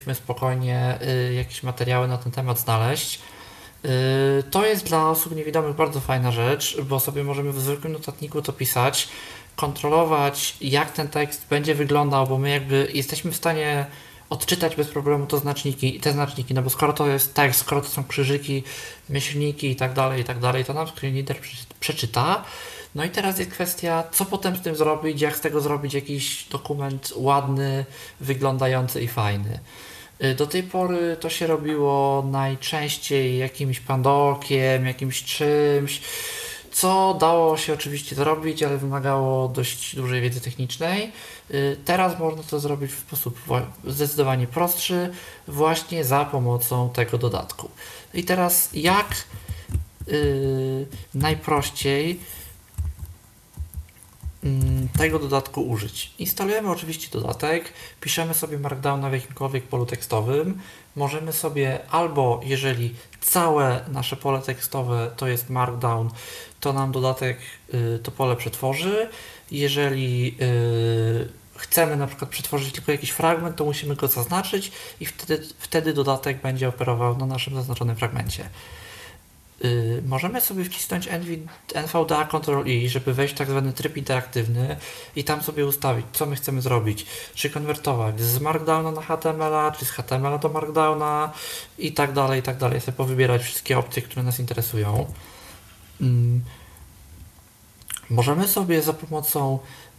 spokojnie jakieś materiały na ten temat znaleźć. To jest dla osób niewidomych bardzo fajna rzecz, bo sobie możemy w zwykłym notatniku to pisać, kontrolować jak ten tekst będzie wyglądał, bo my jakby jesteśmy w stanie odczytać bez problemu te znaczniki, no bo skoro to jest tekst, skoro to są krzyżyki, myślniki i tak dalej, to nam screenreader przeczyta. No i teraz jest kwestia, co potem z tym zrobić, jak z tego zrobić jakiś dokument ładny, wyglądający i fajny. Do tej pory to się robiło najczęściej jakimś pandokiem, jakimś czymś, co dało się oczywiście zrobić, ale wymagało dość dużej wiedzy technicznej. Teraz można to zrobić w sposób zdecydowanie prostszy, właśnie za pomocą tego dodatku. I teraz jak najprościej tego dodatku użyć. Instalujemy oczywiście dodatek, piszemy sobie Markdowna w jakimkolwiek polu tekstowym. Możemy sobie albo, jeżeli całe nasze pole tekstowe to jest Markdown, to nam dodatek to pole przetworzy. Jeżeli chcemy na przykład przetworzyć tylko jakiś fragment, to musimy go zaznaczyć i wtedy dodatek będzie operował na naszym zaznaczonym fragmencie. Możemy sobie wcisnąć NVDA Ctrl-I, żeby wejść w tak zwany tryb interaktywny i tam sobie ustawić, co my chcemy zrobić. Czy konwertować z Markdowna na HTML-a, czy z HTML-a do Markdowna i tak dalej, i tak dalej. Sobie powybierać wszystkie opcje, które nas interesują. Możemy sobie za pomocą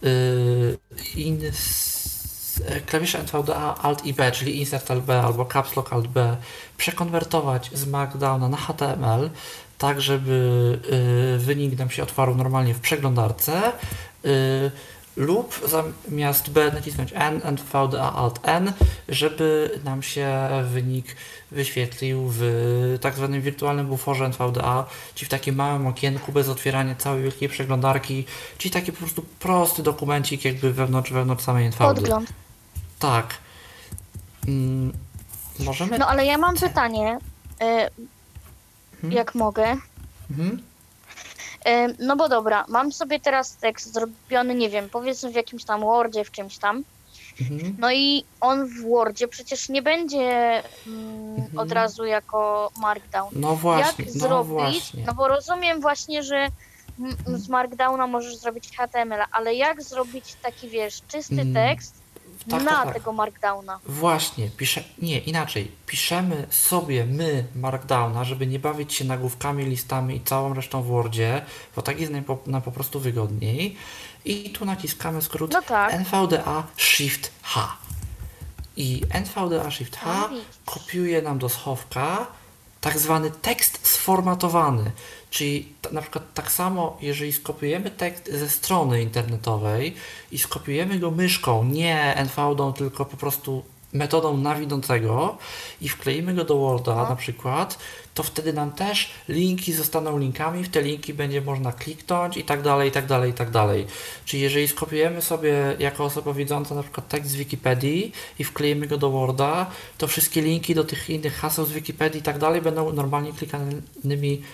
klawisza NVDA Alt i B, czyli Insert Alt B albo Caps Lock Alt B, przekonwertować z Markdowna na HTML, tak żeby wynik nam się otwarł normalnie w przeglądarce, lub zamiast B nacisnąć N, NVDA Alt N, żeby nam się wynik wyświetlił w tak zwanym wirtualnym buforze NVDA, czyli w takim małym okienku bez otwierania całej wielkiej przeglądarki, czyli taki po prostu prosty dokumencik jakby wewnątrz samej NVD. Podgląd. Tak. Możemy... No ale ja mam pytanie, jak mogę. No bo dobra, mam sobie teraz tekst zrobiony, nie wiem, powiedzmy w jakimś tam Wordzie, w czymś tam. No i on w Wordzie przecież nie będzie od razu jako Markdown. No właśnie, Jak zrobić? No bo rozumiem właśnie, że z Markdowna możesz zrobić HTML, ale jak zrobić taki, wiesz, czysty tekst tak. tego Markdowna? Właśnie, inaczej. Piszemy sobie my Markdowna, żeby nie bawić się nagłówkami, listami i całą resztą w Wordzie, bo tak jest nam po prostu wygodniej. I tu naciskamy skrót NVDA Shift H. I NVDA Shift H kopiuje nam do schowka tak zwany tekst sformatowany. Czyli na przykład tak samo, jeżeli skopiujemy tekst ze strony internetowej i skopiujemy go myszką, nie NVD, tylko po prostu metodą nawidącego i wkleimy go do Worda na przykład, to wtedy nam też linki zostaną linkami, w te linki będzie można kliknąć i tak dalej, i tak dalej, i tak dalej. Czyli jeżeli skopiujemy sobie jako osoba widząca na przykład tekst z Wikipedii i wkleimy go do Worda, to wszystkie linki do tych innych haseł z Wikipedii i tak dalej będą normalnie klikanymi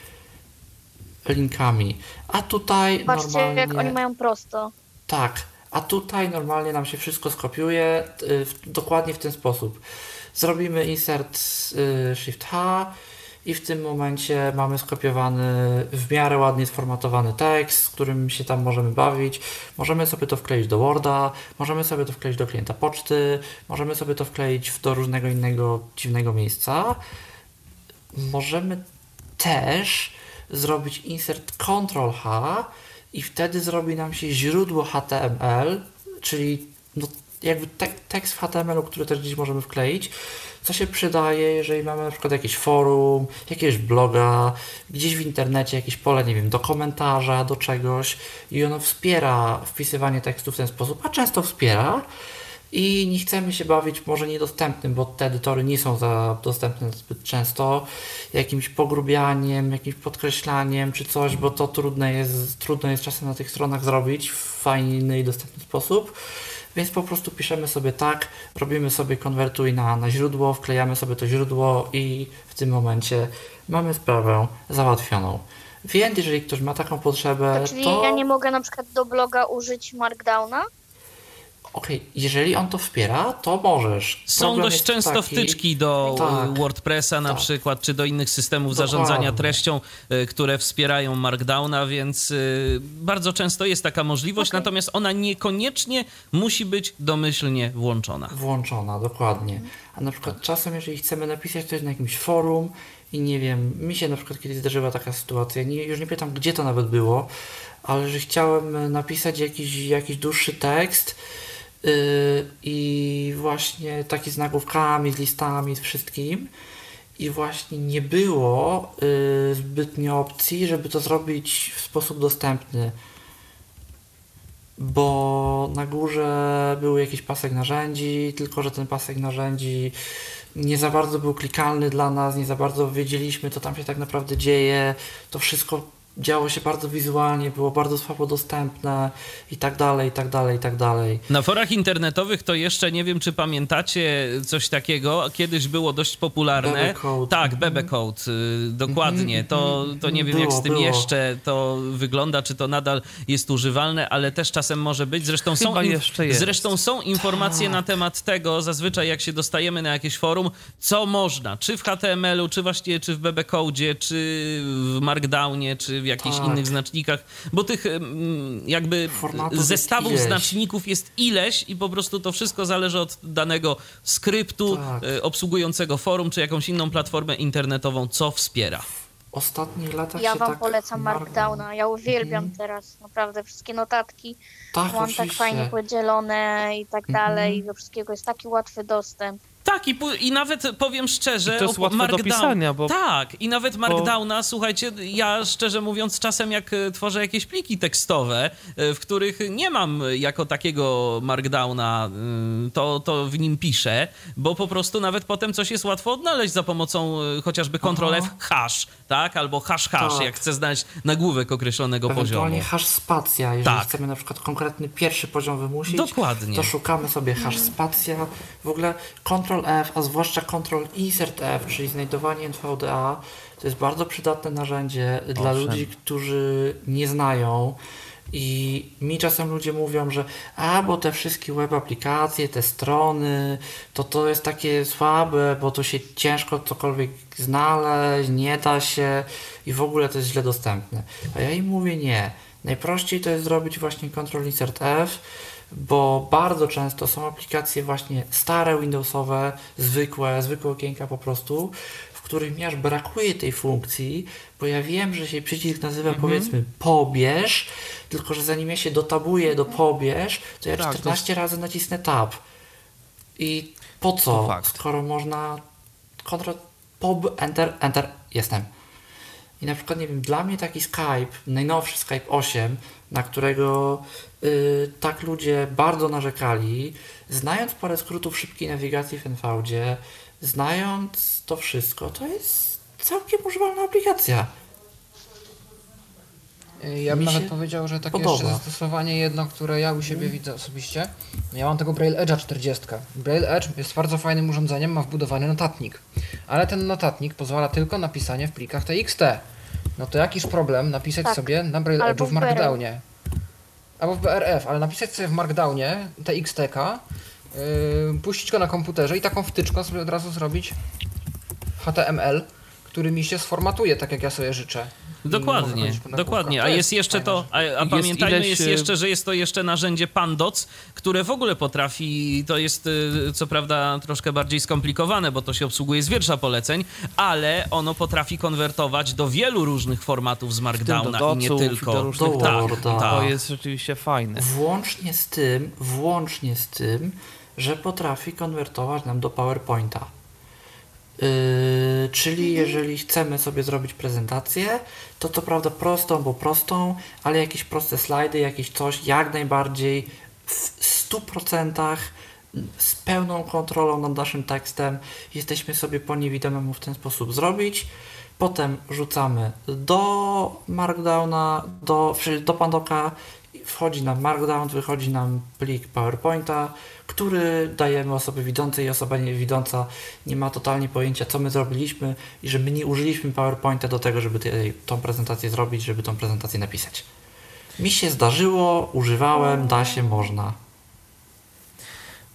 linkami. A tutaj Patrzcie, normalnie... jak oni mają prosto. Tak, a tutaj normalnie nam się wszystko skopiuje dokładnie w ten sposób. Zrobimy insert Shift H i w tym momencie mamy skopiowany w miarę ładnie sformatowany tekst, z którym się tam możemy bawić. Możemy sobie to wkleić do Worda, możemy sobie to wkleić do klienta poczty, możemy sobie to wkleić do różnego innego dziwnego miejsca. Możemy też zrobić insert Ctrl H i wtedy zrobi nam się źródło HTML, czyli jakby tekst w HTML-u, który też gdzieś możemy wkleić, co się przydaje, jeżeli mamy na przykład jakieś forum, jakiegoś bloga, gdzieś w internecie jakieś pole, nie wiem, do komentarza, do czegoś i ono wspiera wpisywanie tekstu w ten sposób, a często wspiera. I nie chcemy się bawić może niedostępnym, bo te edytory nie są dostępne zbyt często, jakimś pogrubianiem, jakimś podkreślaniem czy coś, bo to trudno jest czasem na tych stronach zrobić w fajny i dostępny sposób. Więc po prostu piszemy sobie tak, robimy sobie konwertuj na źródło, wklejamy sobie to źródło i w tym momencie mamy sprawę załatwioną. Więc jeżeli ktoś ma taką potrzebę, Czyli ja nie mogę na przykład do bloga użyć Markdowna? Okej, jeżeli on to wspiera, to możesz. Są Problem dość jest często taki, wtyczki do tak, WordPressa na tak. przykład, czy do innych systemów Dokładnie. zarządzania treścią, które wspierają Markdowna, więc bardzo często jest taka możliwość, natomiast ona niekoniecznie musi być domyślnie włączona. Dokładnie. A na przykład czasem, jeżeli chcemy napisać coś na jakimś forum i nie wiem, mi się na przykład kiedyś zdarzyła taka sytuacja, już nie pamiętam gdzie to nawet było, ale że chciałem napisać jakiś dłuższy tekst, i właśnie taki z nagłówkami, z listami, z wszystkim. I właśnie nie było zbytnio opcji, żeby to zrobić w sposób dostępny. Bo na górze był jakiś pasek narzędzi, tylko że ten pasek narzędzi nie za bardzo był klikalny dla nas, nie za bardzo wiedzieliśmy, co tam się tak naprawdę dzieje. To wszystko działo się bardzo wizualnie, było bardzo słabo dostępne i tak dalej, i tak dalej, i tak dalej. Na forach internetowych to jeszcze nie wiem, czy pamiętacie coś takiego, kiedyś było dość popularne. BBCode. Tak, BBCode, dokładnie. To nie wiem, jak z tym jeszcze to wygląda, czy to nadal jest używalne, ale też czasem może być. Zresztą są informacje na temat tego, zazwyczaj jak się dostajemy na jakieś forum, co można, czy w HTML-u, czy właściwie czy w BBCodzie, czy w Markdownie, czy w jakichś innych znacznikach, bo tych jakby formatów zestawów jest znaczników jest ileś i po prostu to wszystko zależy od danego skryptu obsługującego forum, czy jakąś inną platformę internetową, co wspiera. W ostatnich latach Ja się wam tak polecam Markdowna. Ja uwielbiam teraz naprawdę wszystkie notatki. Tak, Mam oczywiście. tak fajnie podzielone i tak dalej. Do wszystkiego jest taki łatwy dostęp. Tak, i nawet powiem szczerze... I to jest łatwe do pisania, bo... Tak, i nawet Markdowna, słuchajcie, ja szczerze mówiąc czasem jak tworzę jakieś pliki tekstowe, w których nie mam jako takiego Markdowna, to w nim piszę, bo po prostu nawet potem coś jest łatwo odnaleźć za pomocą chociażby Ctrl+F hash, tak? Albo hash, Tak. jak chcę znaleźć nagłówek określonego poziomu. Ewentualnie hash spacja, jeżeli Tak. chcemy na przykład konkretny pierwszy poziom wymusić, Dokładnie. to szukamy sobie hash spacja, w ogóle Ctrl+F, a zwłaszcza Ctrl+Insert+F, czyli znajdowanie NVDA, to jest bardzo przydatne narzędzie dla ludzi, którzy nie znają. I mi czasem ludzie mówią, że bo te wszystkie web aplikacje, te strony, to jest takie słabe, bo to się ciężko cokolwiek znaleźć, nie da się i w ogóle to jest źle dostępne. A ja im mówię nie. Najprościej to jest zrobić właśnie Ctrl+Insert+F, bo bardzo często są aplikacje właśnie stare Windowsowe, zwykłe okienka po prostu, w których mi aż brakuje tej funkcji, bo ja wiem, że się przycisk nazywa powiedzmy pobierz, tylko że zanim ja się dotabuję do pobierz, to ja 14 razy nacisnę tab. I po co, skoro można Ctrl, pob, enter, jestem. I na przykład, nie wiem, dla mnie taki Skype, najnowszy Skype 8, na którego tak ludzie bardzo narzekali, znając parę skrótów szybkiej nawigacji w NVidzie, znając to wszystko, to jest całkiem używalna aplikacja. Ja bym Mi nawet się powiedział, że takie podoba. jeszcze zastosowanie jedno, które ja u siebie widzę osobiście. Ja mam tego Braille Edge'a 40. Braille Edge jest bardzo fajnym urządzeniem, ma wbudowany notatnik. Ale ten notatnik pozwala tylko na pisanie w plikach TXT. No to jakiś problem napisać sobie na Braille Albo Edge'u w Markdownie. Albo w BRF, ale napisać sobie w Markdownie TXT-ka, puścić go na komputerze i taką wtyczką sobie od razu zrobić HTML, który mi się sformatuje tak, jak ja sobie życzę. Dokładnie, dokładnie. A jest jeszcze to, a pamiętajmy, jest jeszcze, że jest to jeszcze narzędzie Pandoc, które w ogóle potrafi, to jest co prawda troszkę bardziej skomplikowane, bo to się obsługuje z wiersza poleceń, ale ono potrafi konwertować do wielu różnych formatów z Markdowna i nie tylko. Do różnych Tak. To jest rzeczywiście fajne. Włącznie z tym, że potrafi konwertować nam do PowerPointa. Czyli jeżeli chcemy sobie zrobić prezentację, to co prawda prostą, ale jakieś proste slajdy, jakieś coś jak najbardziej w 100% z pełną kontrolą nad naszym tekstem jesteśmy sobie po niewidomemu w ten sposób zrobić. Potem rzucamy do Markdowna, do Pandoca, wchodzi nam Markdown, wychodzi nam plik PowerPointa, który dajemy osobie widzącej i osoba niewidząca nie ma totalnie pojęcia, co my zrobiliśmy i że my nie użyliśmy PowerPointa do tego, żeby tą prezentację zrobić, żeby tą prezentację napisać. Mi się zdarzyło, używałem, da się, można.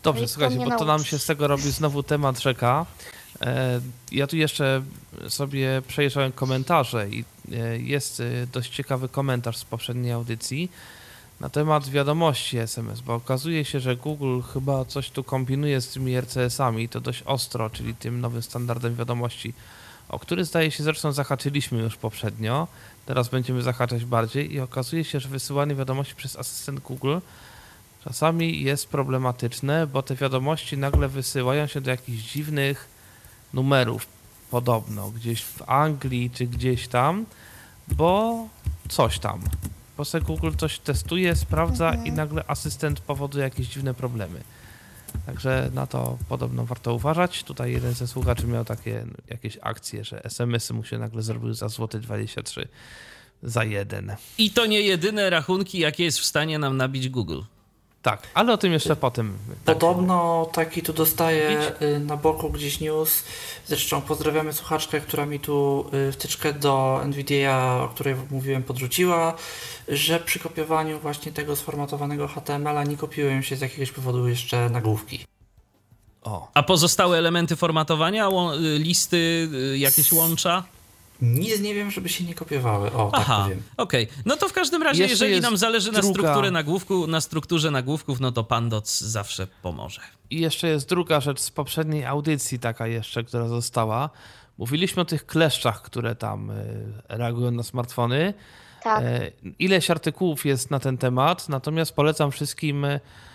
Dobrze, słuchajcie, bo to nam się z tego robi znowu temat rzeka. Ja tu jeszcze sobie przejrzałem komentarze i jest dość ciekawy komentarz z poprzedniej audycji na temat wiadomości SMS, bo okazuje się, że Google chyba coś tu kombinuje z tymi RCS-ami i to dość ostro, czyli tym nowym standardem wiadomości, o który zdaje się zresztą zahaczyliśmy już poprzednio, teraz będziemy zahaczać bardziej i okazuje się, że wysyłanie wiadomości przez asystent Google czasami jest problematyczne, bo te wiadomości nagle wysyłają się do jakichś dziwnych numerów, podobno gdzieś w Anglii czy gdzieś tam, bo coś tam. Bo sobie Google coś testuje, sprawdza i nagle asystent powoduje jakieś dziwne problemy. Także na to podobno warto uważać. Tutaj jeden ze słuchaczy miał takie jakieś akcje, że SMS-y mu się nagle zrobiły za złoty 23 za 1. I to nie jedyne rachunki, jakie jest w stanie nam nabić Google. Tak, ale o tym jeszcze potem. Podobno taki tu dostaje na boku gdzieś news. Zresztą pozdrawiamy słuchaczkę, która mi tu wtyczkę do NVIDIA, o której mówiłem, podrzuciła, że przy kopiowaniu właśnie tego sformatowanego HTML-a nie kopiują się z jakiegoś powodu jeszcze nagłówki. O. A pozostałe elementy formatowania, listy, jakieś łącza? Nic nie wiem, żeby się nie kopiowały. O, tak powiem. Okej. No to w każdym razie, jeżeli nam zależy na strukturze nagłówków, no to Pandoc zawsze pomoże. I jeszcze jest druga rzecz z poprzedniej audycji, taka jeszcze, która została. Mówiliśmy o tych kleszczach, które tam reagują na smartfony. Tak. Ileś artykułów jest na ten temat, natomiast polecam wszystkim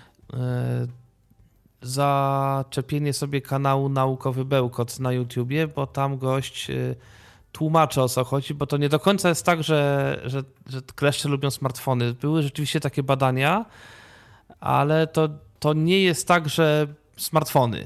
zaczepienie sobie kanału Naukowy Bełkot na YouTubie, bo tam gość tłumaczę, o co chodzi, bo to nie do końca jest tak, że kleszcze lubią smartfony. Były rzeczywiście takie badania, ale to nie jest tak, że smartfony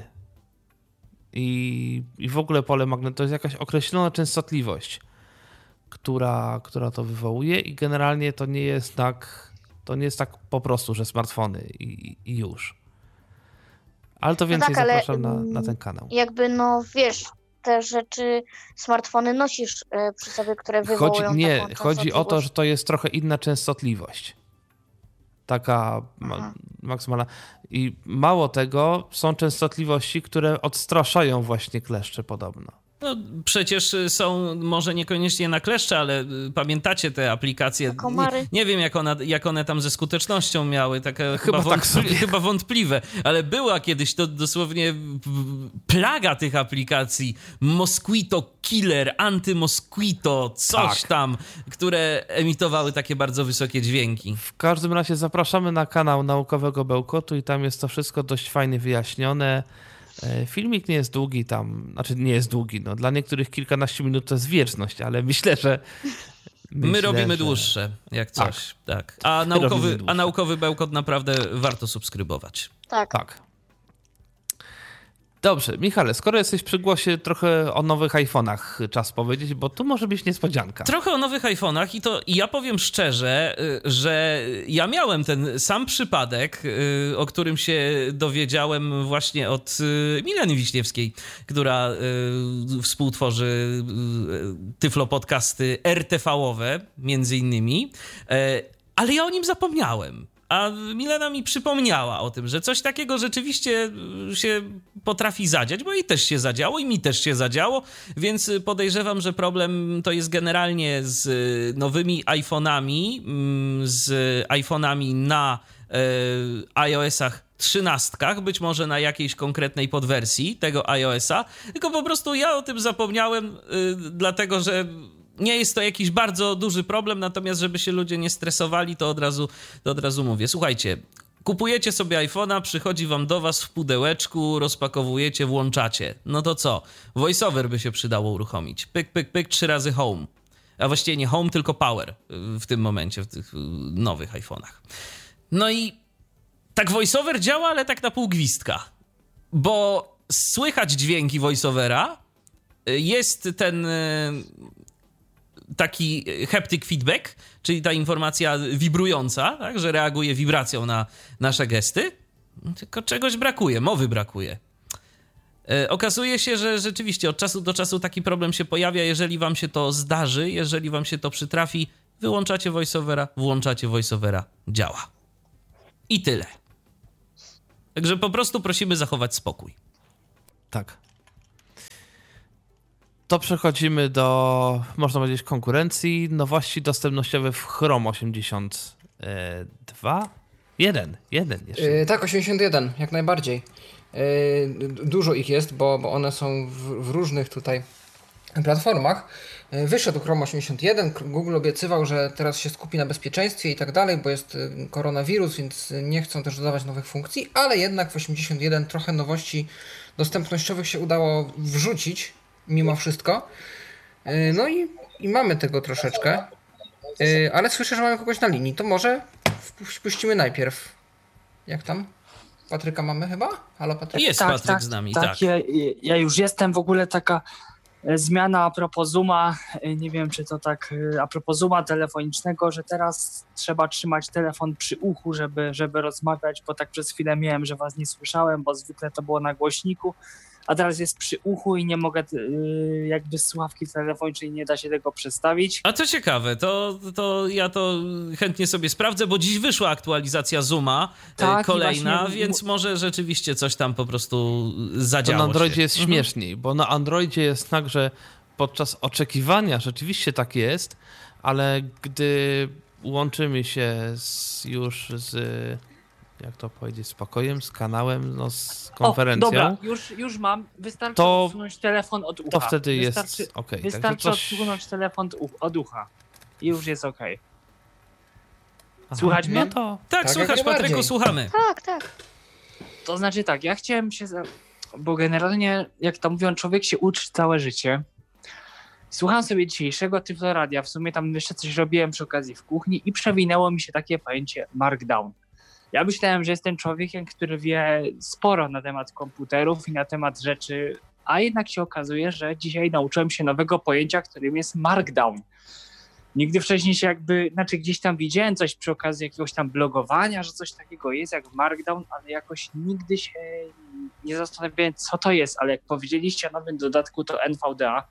i w ogóle pole magnetyczne to jest jakaś określona częstotliwość, która to wywołuje i generalnie to nie jest tak po prostu, że smartfony i już. Ale to więcej zapraszam na ten kanał. Jakby, no wiesz, te rzeczy, smartfony nosisz przy sobie, które wywołują chodzi o to, że to jest trochę inna częstotliwość. Taka maksymalna. I mało tego, są częstotliwości, które odstraszają właśnie kleszcze podobno. No przecież są, może niekoniecznie na kleszcze, ale pamiętacie te aplikacje? Nie wiem, jak one tam ze skutecznością miały, chyba wątpliwe, ale była kiedyś to dosłownie plaga tych aplikacji. Mosquito Killer, Anty-Mosquito, coś tam, które emitowały takie bardzo wysokie dźwięki. W każdym razie zapraszamy na kanał Naukowego Bełkotu i tam jest to wszystko dość fajnie wyjaśnione. Filmik nie jest długi nie jest długi, no dla niektórych kilkanaście minut to jest wieczność, ale myślę, że my robimy dłuższe, jak coś. Tak. A naukowy Bełkot naprawdę warto subskrybować. Tak. Dobrze, Michale, skoro jesteś przy głosie, trochę o nowych iPhone'ach czas powiedzieć, bo tu może być niespodzianka. Trochę o nowych iPhone'ach i ja powiem szczerze, że ja miałem ten sam przypadek, o którym się dowiedziałem właśnie od Mileny Wiśniewskiej, która współtworzy Tyflo Podcasty RTV-owe między innymi, ale ja o nim zapomniałem. A Milena mi przypomniała o tym, że coś takiego rzeczywiście się potrafi zadziać, bo jej też się zadziało i mi też się zadziało, więc podejrzewam, że problem to jest generalnie z nowymi iPhone'ami na iOS-ach 13, być może na jakiejś konkretnej podwersji tego iOS-a, tylko po prostu ja o tym zapomniałem, dlatego że nie jest to jakiś bardzo duży problem, natomiast żeby się ludzie nie stresowali, to od razu mówię. Słuchajcie, kupujecie sobie iPhone'a, przychodzi wam do was w pudełeczku, rozpakowujecie, włączacie. No to co? VoiceOver by się przydało uruchomić. Pyk, pyk, pyk, 3 razy home. A właściwie nie home, tylko power w tym momencie, w tych nowych iPhone'ach. No i tak VoiceOver działa, ale tak na pół gwizdka. Bo słychać dźwięki VoiceOvera, jest ten taki haptic feedback, czyli ta informacja wibrująca, tak, że reaguje wibracją na nasze gesty, tylko czegoś brakuje, mowy brakuje. Okazuje się, że rzeczywiście od czasu do czasu taki problem się pojawia. Jeżeli wam się to zdarzy, jeżeli wam się to przytrafi, wyłączacie VoiceOvera, włączacie VoiceOvera, działa. I tyle. Także po prostu prosimy zachować spokój. Tak. To przechodzimy do, można powiedzieć, konkurencji. Nowości dostępnościowe w Chrome 82. Jeden jeszcze. Tak, 81, jak najbardziej. Dużo ich jest, bo one są w różnych tutaj platformach. Wyszedł Chrome 81, Google obiecywał, że teraz się skupi na bezpieczeństwie i tak dalej, bo jest koronawirus, więc nie chcą też dodawać nowych funkcji, ale jednak w 81 trochę nowości dostępnościowych się udało wrzucić, mimo wszystko. No i mamy tego troszeczkę, ale słyszę, że mamy kogoś na linii, to może wpuścimy najpierw. Jak tam? Patryka mamy chyba? Halo, Patryk? Jest Patryk z nami, tak. Ja już jestem, w ogóle taka zmiana a propos Zooma, nie wiem czy to tak, a propos Zooma telefonicznego, że teraz trzeba trzymać telefon przy uchu, żeby rozmawiać, bo tak przez chwilę miałem, że was nie słyszałem, bo zwykle to było na głośniku, a teraz jest przy uchu i nie mogę jakby słuchawki telefonicznej, nie da się tego przestawić. A co ciekawe, to ja to chętnie sobie sprawdzę, bo dziś wyszła aktualizacja Zooma, kolejna, właśnie, więc może rzeczywiście coś tam po prostu zadziało to na Androidzie się. jest śmieszniej, bo na Androidzie jest tak, że podczas oczekiwania rzeczywiście tak jest, ale gdy łączymy się już z, jak to powiedzieć, z pokojem, z kanałem, no z konferencją. Dobra, już mam. Wystarczy odsunąć telefon od ucha. To wtedy jest okej. Wystarczy odsunąć telefon od ucha. I już jest okej. Słuchać mnie? No to... Tak, słuchasz, Patryku, słuchamy. Tak. To znaczy tak, ja chciałem się... Bo generalnie, jak to mówią, człowiek się uczy całe życie. Słucham sobie dzisiejszego Tyfloradia. W sumie tam jeszcze coś robiłem przy okazji w kuchni i przewinęło mi się takie pojęcie Markdown. Ja myślałem, że jestem człowiekiem, który wie sporo na temat komputerów i na temat rzeczy, a jednak się okazuje, że dzisiaj nauczyłem się nowego pojęcia, którym jest Markdown. Nigdy wcześniej się gdzieś tam widziałem coś przy okazji jakiegoś tam blogowania, że coś takiego jest jak Markdown, ale jakoś nigdy się nie zastanawiałem, co to jest, ale jak powiedzieliście o nowym dodatku, to NVDA,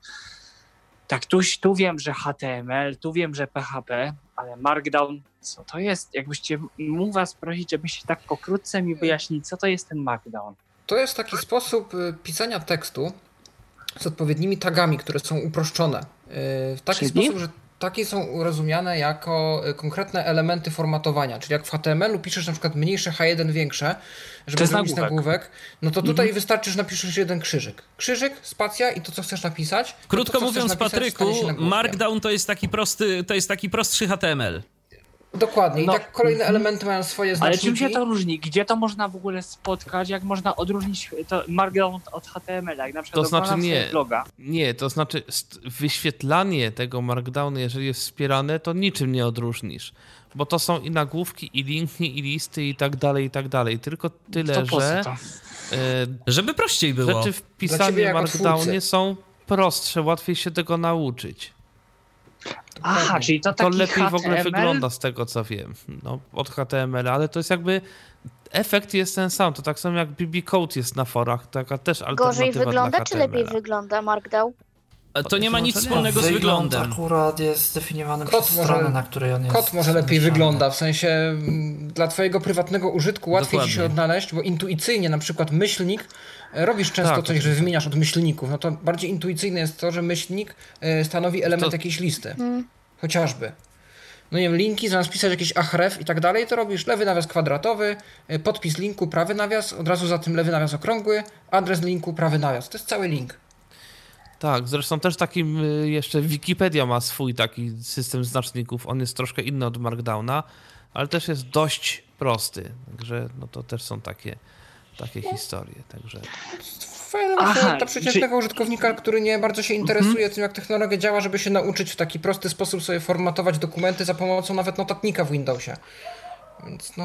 tak tu wiem, że HTML, tu wiem, że PHP, ale Markdown, co to jest? Jakbyście mógł was prosić, żebyście tak pokrótce mi wyjaśnili, co to jest ten Markdown? To jest taki sposób pisania tekstu z odpowiednimi tagami, które są uproszczone. W taki sposób, że takie są rozumiane jako konkretne elementy formatowania. Czyli jak w HTML-u piszesz na przykład mniejsze H1 większe, żeby zrobić nagłówek, no to tutaj wystarczy, że napiszesz jeden krzyżyk. Krzyżyk, spacja i to, co chcesz napisać. Krótko mówiąc, Patryku, Markdown to jest taki prostszy HTML. Dokładnie. I tak kolejne elementy mają swoje znaczniki. Ale czym się to różni? Gdzie to można w ogóle spotkać? Jak można odróżnić to Markdown od HTML-a? Jak na przykład to znaczy bloga? Nie, to znaczy wyświetlanie tego Markdownu, jeżeli jest wspierane, to niczym nie odróżnisz. Bo to są i nagłówki, i linki, i listy, i tak dalej, i tak dalej. Tylko tyle, że... żeby prościej było. Rzeczy w pisaniu w Markdownie są prostsze, łatwiej się tego nauczyć. Aha, czyli to taki lepiej HTML? w ogóle wygląda z tego, co wiem, od HTML, ale to jest jakby, efekt jest ten sam, to tak samo jak BB Code jest na forach, taka też alternatywa Gorzej wygląda, dla czy HTML-a. lepiej wygląda Markdown? To nie ma nic wspólnego z wyglądem. Akurat jest zdefiniowany przez stronę, na której on jest. Kod może lepiej wygląda, w sensie dla twojego prywatnego użytku łatwiej ci się odnaleźć, bo intuicyjnie na przykład myślnik, robisz często coś, że wymieniasz od myślników, no to bardziej intuicyjne jest to, że myślnik stanowi element jakiejś listy. Chociażby. No nie wiem, linki, zamiast pisać jakiś href i tak dalej, to robisz lewy nawias kwadratowy, podpis linku, prawy nawias, od razu za tym lewy nawias okrągły, adres linku, prawy nawias. To jest cały link. Tak, zresztą też takim jeszcze Wikipedia ma swój taki system znaczników. On jest troszkę inny od Markdowna, ale też jest dość prosty. Także no to też są takie historie. Także... Fajne dla przeciętnego użytkownika, który nie bardzo się interesuje tym, jak technologia działa, żeby się nauczyć w taki prosty sposób sobie formatować dokumenty za pomocą nawet notatnika w Windowsie. Więc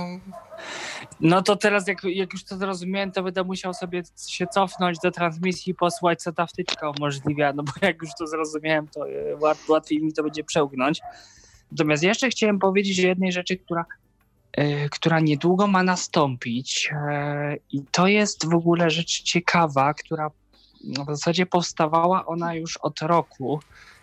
No to teraz jak już to zrozumiałem, to będę musiał sobie się cofnąć do transmisji i posłać, co ta wtyczka umożliwia, no bo jak już to zrozumiałem, to łatwiej mi to będzie przełknąć. Natomiast jeszcze chciałem powiedzieć o jednej rzeczy, która niedługo ma nastąpić i to jest w ogóle rzecz ciekawa, która w zasadzie powstawała ona już od roku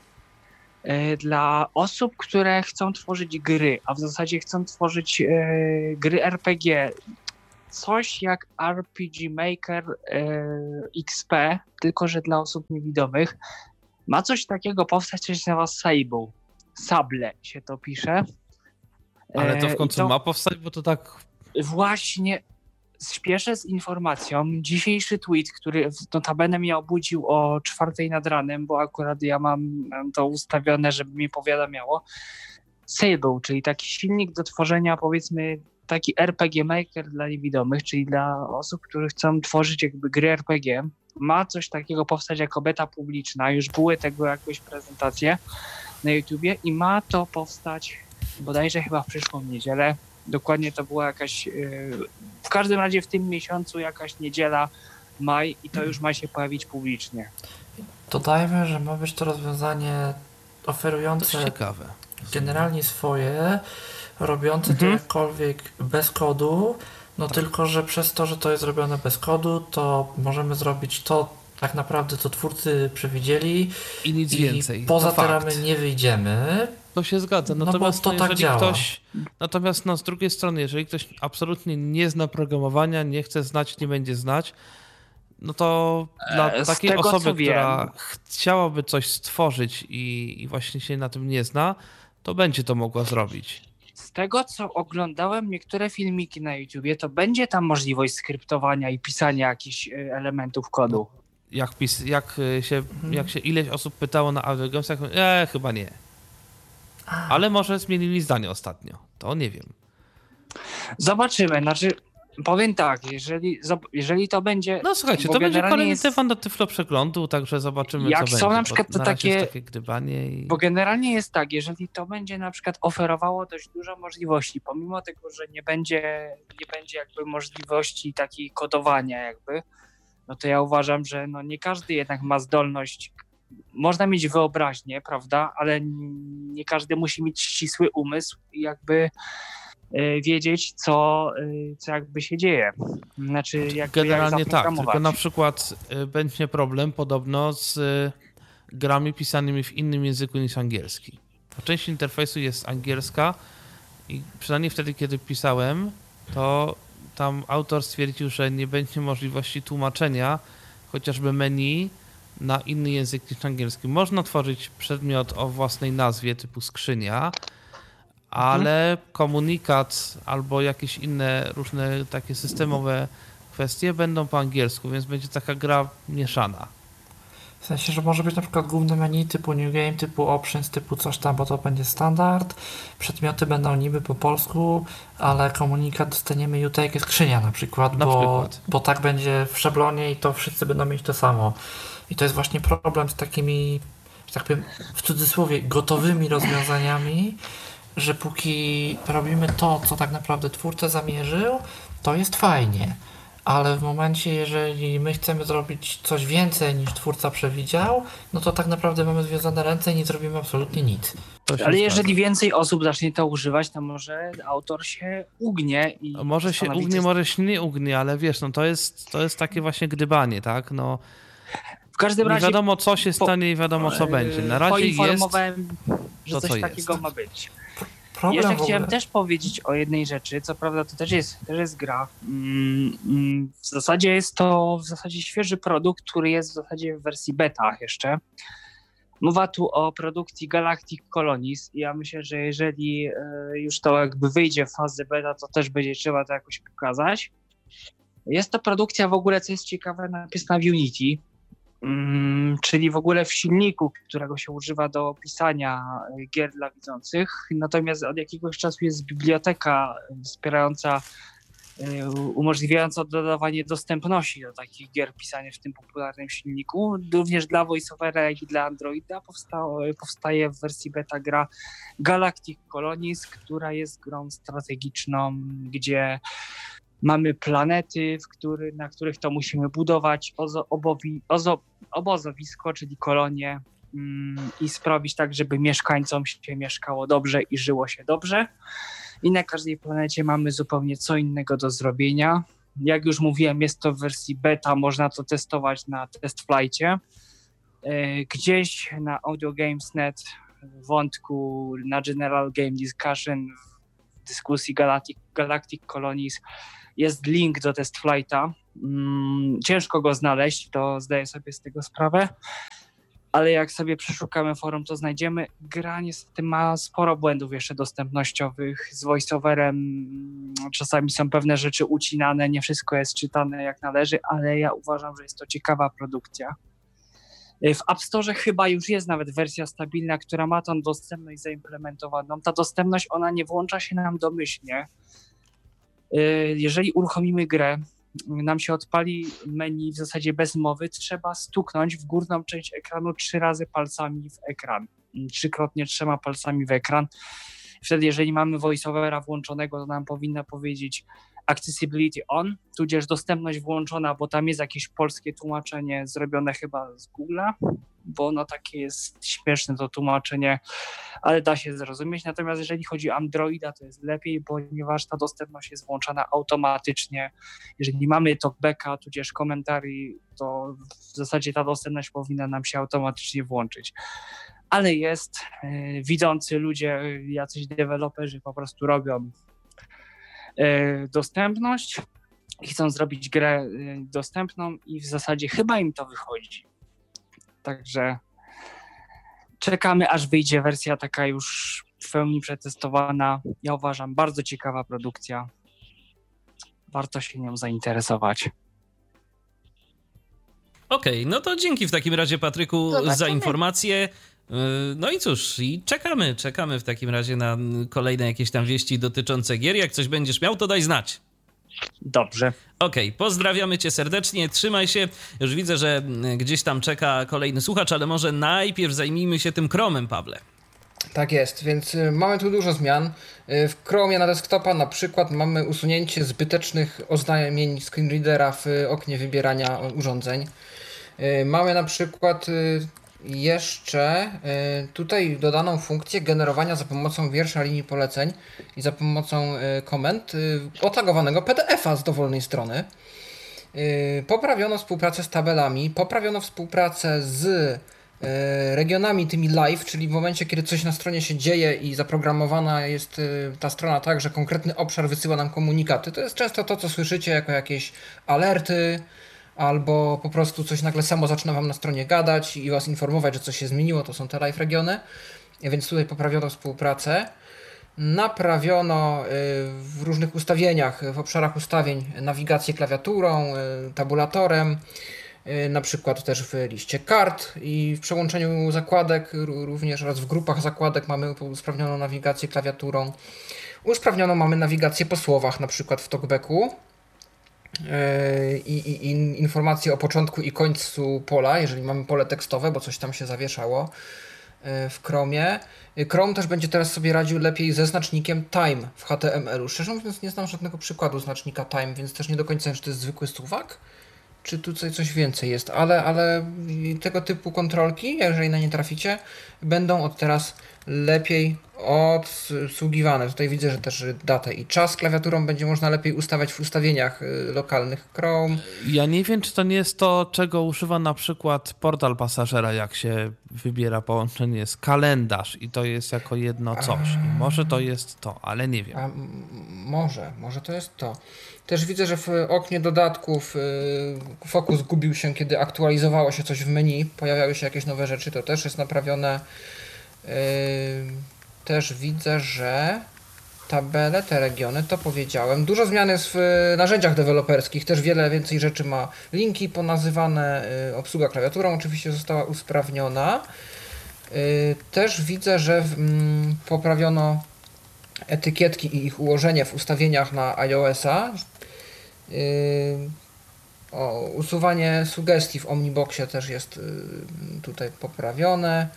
dla osób, które chcą tworzyć gry, a w zasadzie chcą tworzyć gry RPG. coś jak RPG Maker XP, tylko że dla osób niewidomych. Ma coś takiego powstać, coś się nazywa Sable. Sable się to pisze. Ale to w końcu ma powstać, bo to tak... Właśnie śpieszę z informacją. Dzisiejszy tweet, który notabene mnie obudził o 4:00 nad ranem, bo akurat ja mam to ustawione, żeby mi powiadamiało. Sable, czyli taki silnik do tworzenia, powiedzmy, taki RPG Maker dla niewidomych, czyli dla osób, które chcą tworzyć jakby gry RPG. Ma coś takiego powstać jako beta publiczna. Już były tego jakieś prezentacje na YouTubie i ma to powstać bodajże chyba w przyszłą niedzielę. Dokładnie to była jakaś, w każdym razie w tym miesiącu jakaś niedziela, maj i to już ma się pojawić publicznie. Dodajmy, że ma być to rozwiązanie oferujące generalnie swoje, robiące to jakkolwiek bez kodu, no tak. Tylko, że przez to, że to jest robione bez kodu, to możemy zrobić to tak naprawdę, co twórcy przewidzieli i nic więcej. Poza te ramy nie wyjdziemy. To się zgadza. Natomiast to tak działa. Natomiast z drugiej strony, jeżeli ktoś absolutnie nie zna programowania, nie chce znać, nie będzie znać, no to dla takiej tego, osoby, która chciałaby coś stworzyć i właśnie się na tym nie zna, to będzie to mogła zrobić. Z tego, co oglądałem niektóre filmiki na YouTubie, to będzie tam możliwość skryptowania i pisania jakichś elementów kodu. Jak się ileś osób pytało na Audiogamesach, chyba nie. Ale może zmienili zdanie ostatnio. To nie wiem. Zobaczymy. Znaczy, powiem tak, jeżeli to będzie... No słuchajcie, to będzie kolejny temat do Tyflo Przeglądu, także zobaczymy, jak co będzie. Jak są na przykład to takie gdybanie i... Bo generalnie jest tak, jeżeli to będzie na przykład oferowało dość dużo możliwości, pomimo tego, że nie będzie jakby możliwości takiej kodowania jakby, no to ja uważam, że no nie każdy jednak ma zdolność. Można mieć wyobraźnię, prawda, ale nie każdy musi mieć ścisły umysł i jakby wiedzieć, co jakby się dzieje. Znaczy, generalnie tak, tylko na przykład będzie problem podobno z grami pisanymi w innym języku niż angielski. Część interfejsu jest angielska i przynajmniej wtedy, kiedy pisałem, to tam autor stwierdził, że nie będzie możliwości tłumaczenia chociażby menu na inny język niż angielski. Można tworzyć przedmiot o własnej nazwie typu skrzynia, ale komunikat albo jakieś inne różne takie systemowe kwestie będą po angielsku, więc będzie taka gra mieszana. W sensie, że może być na przykład główne menu typu New Game, typu Options, typu coś tam, bo to będzie standard. Przedmioty będą niby po polsku, ale komunikat dostaniemy take skrzynia na przykład, bo tak będzie w szablonie i to wszyscy będą mieć to samo. I to jest właśnie problem z takimi, że tak powiem, w cudzysłowie, gotowymi rozwiązaniami, że póki robimy to, co tak naprawdę twórca zamierzył, to jest fajnie. Ale w momencie, jeżeli my chcemy zrobić coś więcej niż twórca przewidział, no to tak naprawdę mamy związane ręce i nie zrobimy absolutnie nic. Ale jeżeli więcej osób zacznie to używać, to może autor się ugnie. Może się ugnie, może się nie ugnie, ale wiesz, no to jest takie właśnie gdybanie, tak? No, w każdym razie nie wiadomo, co się stanie i wiadomo, co będzie. Na razie poinformowałem, że to, coś takiego ma być. Jeszcze chciałem też powiedzieć o jednej rzeczy, co prawda to też jest gra. W zasadzie jest to świeży produkt, który jest w zasadzie w wersji beta jeszcze. Mowa tu o produkcji Galactic Colonies i ja myślę, że jeżeli już to jakby wyjdzie w fazę beta, to też będzie trzeba to jakoś pokazać. Jest to produkcja w ogóle, co jest ciekawe, napisana w Unity. Czyli w ogóle w silniku, którego się używa do pisania gier dla widzących. Natomiast od jakiegoś czasu jest biblioteka wspierająca, umożliwiająca dodawanie dostępności do takich gier pisanych w tym popularnym silniku. Również dla VoiceOvera, jak i dla Androida powstaje w wersji beta gra Galactic Colonies, która jest grą strategiczną, gdzie mamy planety, na których to musimy budować obozowisko, czyli kolonie i sprawić tak, żeby mieszkańcom się mieszkało dobrze i żyło się dobrze. I na każdej planecie mamy zupełnie co innego do zrobienia. Jak już mówiłem, jest to w wersji beta, można to testować na TestFlight'cie. Gdzieś na AudioGames.net w wątku na General Game Discussion w dyskusji Galactic Colonies jest link do test flighta. Ciężko go znaleźć, to zdaję sobie z tego sprawę, ale jak sobie przeszukamy forum, to znajdziemy. Gra niestety ma sporo błędów jeszcze dostępnościowych z voiceoverem. Czasami są pewne rzeczy ucinane, nie wszystko jest czytane jak należy, ale ja uważam, że jest to ciekawa produkcja. W App Store chyba już jest nawet wersja stabilna, która ma tą dostępność zaimplementowaną. Ta dostępność, ona nie włącza się nam domyślnie. Jeżeli uruchomimy grę, nam się odpali menu w zasadzie bez mowy, trzeba stuknąć w górną część ekranu 3 razy palcami w ekran. 3-krotnie 3 palcami w ekran. Wtedy, jeżeli mamy voiceovera włączonego, to nam powinna powiedzieć accessibility on, tudzież dostępność włączona, bo tam jest jakieś polskie tłumaczenie zrobione chyba z Google'a, bo no takie jest śmieszne to tłumaczenie, ale da się zrozumieć. Natomiast jeżeli chodzi o Androida, to jest lepiej, ponieważ ta dostępność jest włączana automatycznie. Jeżeli mamy talkbacka, tudzież komentarzy, to w zasadzie ta dostępność powinna nam się automatycznie włączyć. Ale jest, widzący ludzie, jacyś deweloperzy po prostu robią dostępność i chcą zrobić grę dostępną i w zasadzie chyba im to wychodzi. Także czekamy, aż wyjdzie wersja taka już w pełni przetestowana. Ja uważam, bardzo ciekawa produkcja. Warto się nią zainteresować. Okej, no to dzięki w takim razie, Patryku, za informację. No i cóż, i czekamy w takim razie na kolejne jakieś tam wieści dotyczące gier. Jak coś będziesz miał, to daj znać. Dobrze. Okej, pozdrawiamy cię serdecznie, trzymaj się. Już widzę, że gdzieś tam czeka kolejny słuchacz, ale może najpierw zajmijmy się tym Chromem, Pawle. Tak jest, więc mamy tu dużo zmian. W Chromie na desktopa na przykład mamy usunięcie zbytecznych oznajmień screenreadera w oknie wybierania urządzeń. Mamy na przykład jeszcze tutaj dodaną funkcję generowania za pomocą wiersza linii poleceń i za pomocą komend otagowanego PDF-a z dowolnej strony. Poprawiono współpracę z tabelami, poprawiono współpracę z regionami tymi live, czyli w momencie, kiedy coś na stronie się dzieje i zaprogramowana jest ta strona tak, że konkretny obszar wysyła nam komunikaty. To jest często to, co słyszycie jako jakieś alerty, albo po prostu coś nagle samo zaczyna wam na stronie gadać i was informować, że coś się zmieniło, to są te live regiony. Więc tutaj poprawiono współpracę. Naprawiono w różnych ustawieniach, w obszarach ustawień nawigację klawiaturą, tabulatorem, na przykład też w liście kart i w przełączeniu zakładek, również oraz w grupach zakładek mamy usprawnioną nawigację klawiaturą. Usprawnioną mamy nawigację po słowach, na przykład w talkbacku. I informacje o początku i końcu pola, jeżeli mamy pole tekstowe, bo coś tam się zawieszało w Chromie. Chrome też będzie teraz sobie radził lepiej ze znacznikiem time w HTML-u. Szczerze mówiąc, nie znam żadnego przykładu znacznika time, więc też nie do końca wiem, czy to jest zwykły suwak, czy tutaj coś więcej jest, ale tego typu kontrolki, jeżeli na nie traficie, będą od teraz lepiej obsługiwane. Tutaj widzę, że też datę i czas klawiaturą będzie można lepiej ustawiać w ustawieniach lokalnych Chrome. Ja nie wiem, czy to nie jest to, czego używa na przykład portal pasażera, jak się wybiera połączenie z kalendarz i to jest jako jedno coś. I może to jest to, ale nie wiem. Może to jest to. Też widzę, że w oknie dodatków fokus gubił się, kiedy aktualizowało się coś w menu, pojawiały się jakieś nowe rzeczy, to też jest naprawione. Też widzę, że tabele, te regiony, to powiedziałem. Dużo zmian jest w narzędziach deweloperskich, też wiele więcej rzeczy ma linki ponazywane, obsługa klawiaturą oczywiście została usprawniona. Też widzę, że poprawiono etykietki i ich ułożenie w ustawieniach na iOS-a. Usuwanie sugestii w Omniboxie też jest tutaj poprawione.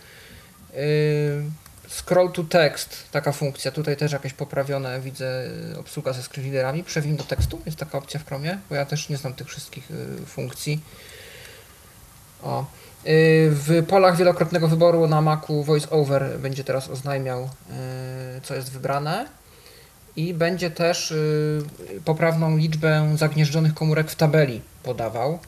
Scroll to text, taka funkcja, tutaj też jakieś poprawione, widzę, obsługa ze screenreaderami. Przewin do tekstu, jest taka opcja w Chromie, bo ja też nie znam tych wszystkich funkcji. W polach wielokrotnego wyboru na Macu VoiceOver będzie teraz oznajmiał, co jest wybrane. I będzie też poprawną liczbę zagnieżdżonych komórek w tabeli podawał.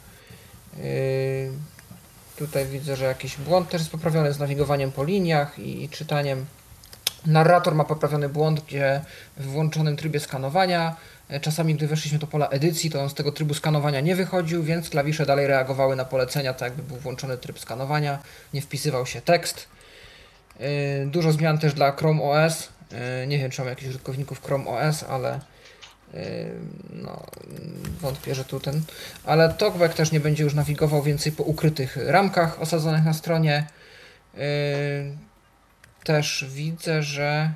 Tutaj widzę, że jakiś błąd też jest poprawiony z nawigowaniem po liniach i czytaniem Narrator ma poprawiony błąd, gdzie w włączonym trybie skanowania czasami, gdy weszliśmy do pola edycji, to on z tego trybu skanowania nie wychodził, więc klawisze dalej reagowały na polecenia, tak jakby był włączony tryb skanowania, nie wpisywał się tekst. Dużo zmian też dla Chrome OS. Nie wiem, czy mam jakichś użytkowników Chrome OS, ale no, wątpię, że tu ten. Ale TalkBack też nie będzie już nawigował więcej po ukrytych ramkach osadzonych na stronie. Też widzę, że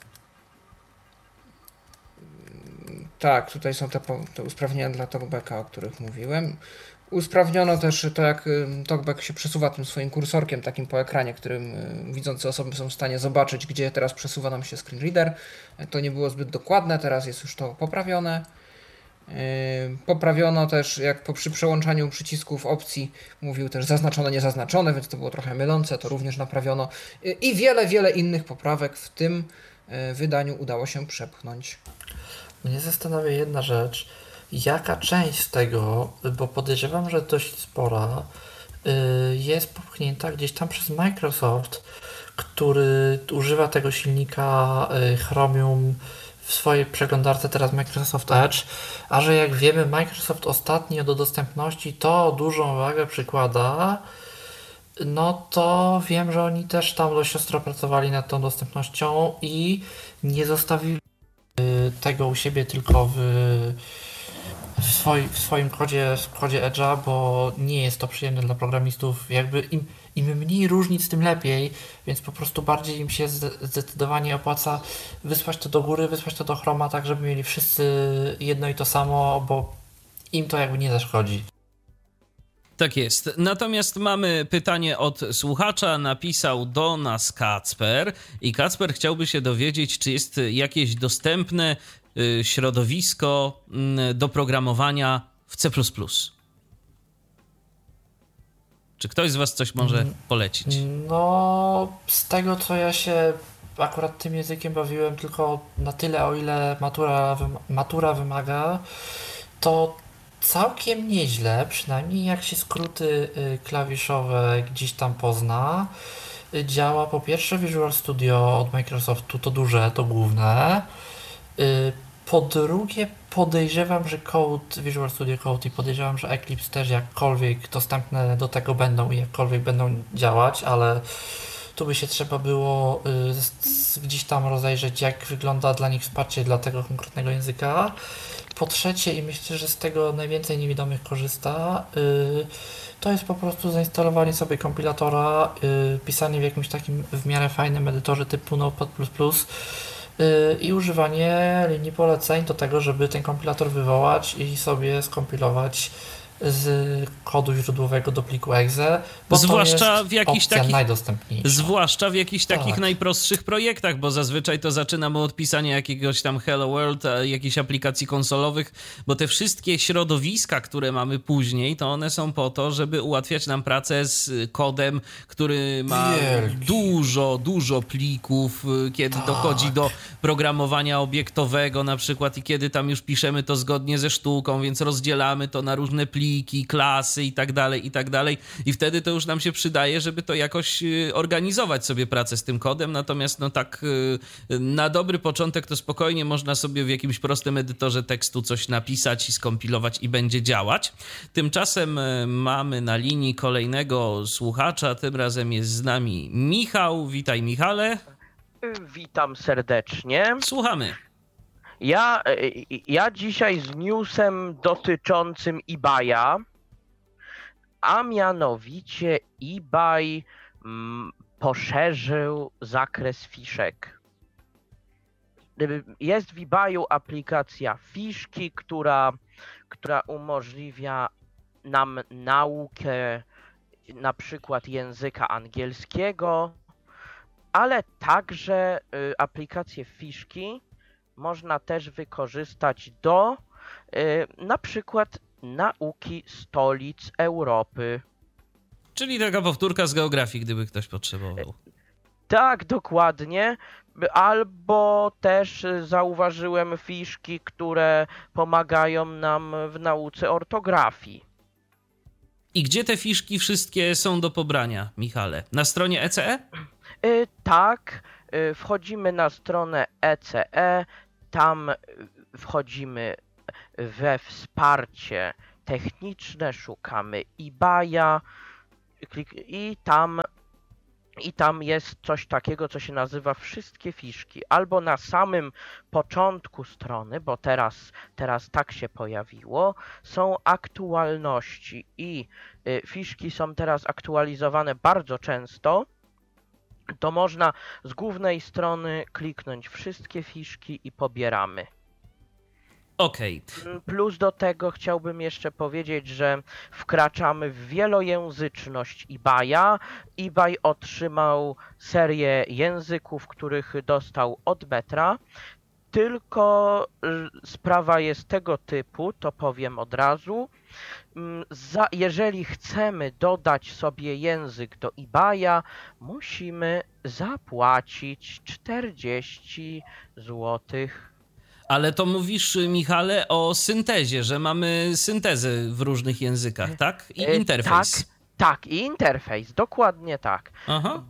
tak, tutaj są te usprawnienia dla TalkBacka, o których mówiłem. Usprawniono też to, jak TalkBack się przesuwa tym swoim kursorkiem takim po ekranie, którym widzące osoby są w stanie zobaczyć, gdzie teraz przesuwa nam się screen reader. To nie było zbyt dokładne, teraz jest już to poprawione. Poprawiono też, jak przy przełączaniu przycisków opcji mówił też zaznaczone, niezaznaczone, więc to było trochę mylące, to również naprawiono. I wiele innych poprawek w tym wydaniu udało się przepchnąć. Mnie zastanawia jedna rzecz, jaka część z tego, bo podejrzewam, że dość spora, jest popchnięta gdzieś tam przez Microsoft, który używa tego silnika Chromium w swojej przeglądarce teraz Microsoft Edge, a że jak wiemy Microsoft ostatnio do dostępności to dużą wagę przykłada, no to wiem, że oni też tam dość ostro pracowali nad tą dostępnością i nie zostawili tego u siebie tylko w swoim kodzie Edge'a, bo nie jest to przyjemne dla programistów. Jakby im mniej różnic, tym lepiej, więc po prostu bardziej im się zdecydowanie opłaca wysłać to do góry, wysłać to do Chroma, tak żeby mieli wszyscy jedno i to samo, bo im to jakby nie zaszkodzi. Tak jest. Natomiast mamy pytanie od słuchacza. Napisał do nas Kacper i Kacper chciałby się dowiedzieć, czy jest jakieś dostępne środowisko do programowania w C++. Czy ktoś z was coś może polecić? No, z tego co ja się akurat tym językiem bawiłem tylko na tyle, o ile matura wymaga, to całkiem nieźle, przynajmniej jak się skróty klawiszowe gdzieś tam pozna. Działa po pierwsze Visual Studio od Microsoftu, to duże, to główne. Po drugie podejrzewam, że Visual Studio Code i podejrzewam, że Eclipse też jakkolwiek dostępne do tego będą i jakkolwiek będą działać, ale tu by się trzeba było gdzieś tam rozejrzeć, jak wygląda dla nich wsparcie dla tego konkretnego języka. Po trzecie, i myślę, że z tego najwięcej niewidomych korzysta, to jest po prostu zainstalowanie sobie kompilatora, pisanie w jakimś takim w miarę fajnym edytorze typu Notepad++, i używanie linii poleceń do tego, żeby ten kompilator wywołać i sobie skompilować z kodu źródłowego do pliku exe, bo zwłaszcza to jest w jakichś takich najdostępniejsza. Zwłaszcza w jakichś takich najprostszych projektach, bo zazwyczaj to zaczynamy od pisania jakiegoś tam Hello World, jakichś aplikacji konsolowych, bo te wszystkie środowiska, które mamy później, to one są po to, żeby ułatwiać nam pracę z kodem, który ma dużo plików, kiedy dochodzi do programowania obiektowego na przykład i kiedy tam już piszemy to zgodnie ze sztuką, więc rozdzielamy to na różne pliki, klasy i tak dalej. I wtedy to już nam się przydaje, żeby to jakoś organizować sobie pracę z tym kodem. Natomiast no tak na dobry początek to spokojnie można sobie w jakimś prostym edytorze tekstu coś napisać i skompilować i będzie działać. Tymczasem mamy na linii kolejnego słuchacza. Tym razem jest z nami Michał. Witaj, Michale. Witam serdecznie. Słuchamy. Ja dzisiaj z newsem dotyczącym eBaya, a mianowicie eBay poszerzył zakres fiszek. Jest w eBayu aplikacja Fiszki, która umożliwia nam naukę na przykład języka angielskiego, ale także aplikację Fiszki można też wykorzystać do na przykład nauki stolic Europy. Czyli taka powtórka z geografii, gdyby ktoś potrzebował. Tak, dokładnie. Albo też zauważyłem fiszki, które pomagają nam w nauce ortografii. I gdzie te fiszki wszystkie są do pobrania, Michale? Na stronie ECE? Tak. wchodzimy na stronę ECE, tam wchodzimy we wsparcie techniczne, szukamy eBaya i tam jest coś takiego, co się nazywa wszystkie fiszki. Albo na samym początku strony, bo teraz tak się pojawiło, są aktualności i fiszki są teraz aktualizowane bardzo często. To można z głównej strony kliknąć wszystkie fiszki i pobieramy. Okej. Plus do tego chciałbym jeszcze powiedzieć, że wkraczamy w wielojęzyczność eBaya. eBay otrzymał serię języków, których dostał od Metra. Tylko sprawa jest tego typu, to powiem od razu. Jeżeli chcemy dodać sobie język do eBaya, musimy zapłacić 40 złotych. Ale to mówisz, Michale, o syntezie, że mamy syntezę w różnych językach, tak? I interfejs. Tak, i interfejs, dokładnie tak. Aha.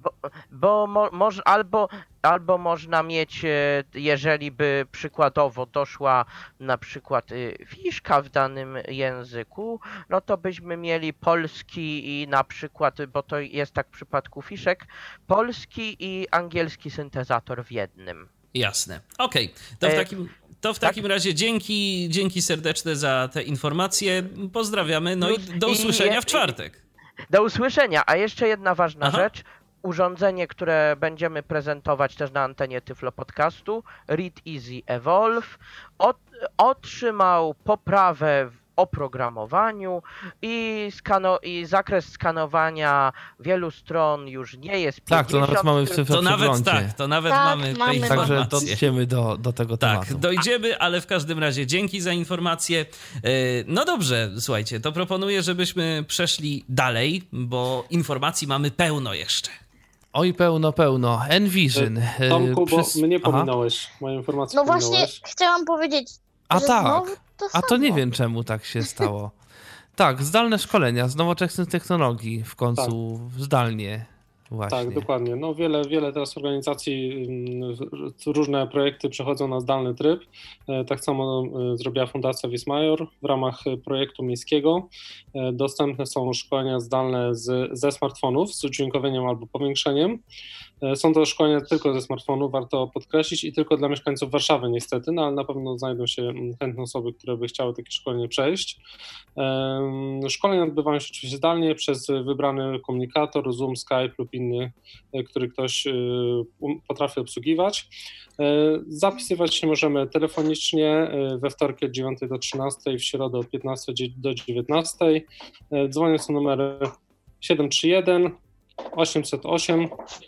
Albo można mieć, jeżeli by przykładowo doszła na przykład fiszka w danym języku, no to byśmy mieli polski i na przykład, bo to jest tak w przypadku fiszek, polski i angielski syntezator w jednym. Jasne. Okej. To w takim razie dzięki serdeczne za te informacje. Pozdrawiamy, no i do usłyszenia w czwartek. Do usłyszenia, a jeszcze jedna ważna rzecz. Urządzenie, które będziemy prezentować też na antenie Tyflo Podcastu, Read Easy Evolve, otrzymał poprawę w oprogramowaniu i zakres skanowania wielu stron już nie jest 50. Tak, to nawet mamy w przeglądzie. To nawet mamy tej informacji. Także dojdziemy do tego tematu. Tak, dojdziemy, ale w każdym razie dzięki za informację. No dobrze, słuchajcie, to proponuję, żebyśmy przeszli dalej, bo informacji mamy pełno jeszcze. Oj, pełno. Envision. Tomku, bo mnie pominąłeś. Moją informację No właśnie, chciałam powiedzieć, że tak. To nie wiem, czemu tak się stało. Tak, zdalne szkolenia z nowoczesnych technologii w końcu zdalnie. Właśnie. Tak, dokładnie. No wiele teraz organizacji, różne projekty przechodzą na zdalny tryb. Tak samo zrobiła Fundacja Wismajor w ramach projektu miejskiego. Dostępne są szkolenia zdalne ze smartfonów z udźwiękowieniem albo powiększeniem. Są to szkolenia tylko ze smartfonu, warto podkreślić, i tylko dla mieszkańców Warszawy niestety, no ale na pewno znajdą się chętne osoby, które by chciały takie szkolenie przejść. Szkolenia odbywają się oczywiście zdalnie przez wybrany komunikator, Zoom, Skype lub inny, który ktoś potrafi obsługiwać. Zapisywać się możemy telefonicznie we wtorki od 9 do 13, w środę od 15 do 19. Dzwonią są numery 731 808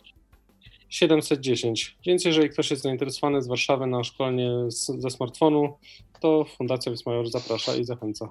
710. Więc jeżeli ktoś jest zainteresowany z Warszawy na szkolenie ze smartfonu, to Fundacja Wismajor zaprasza i zachęca.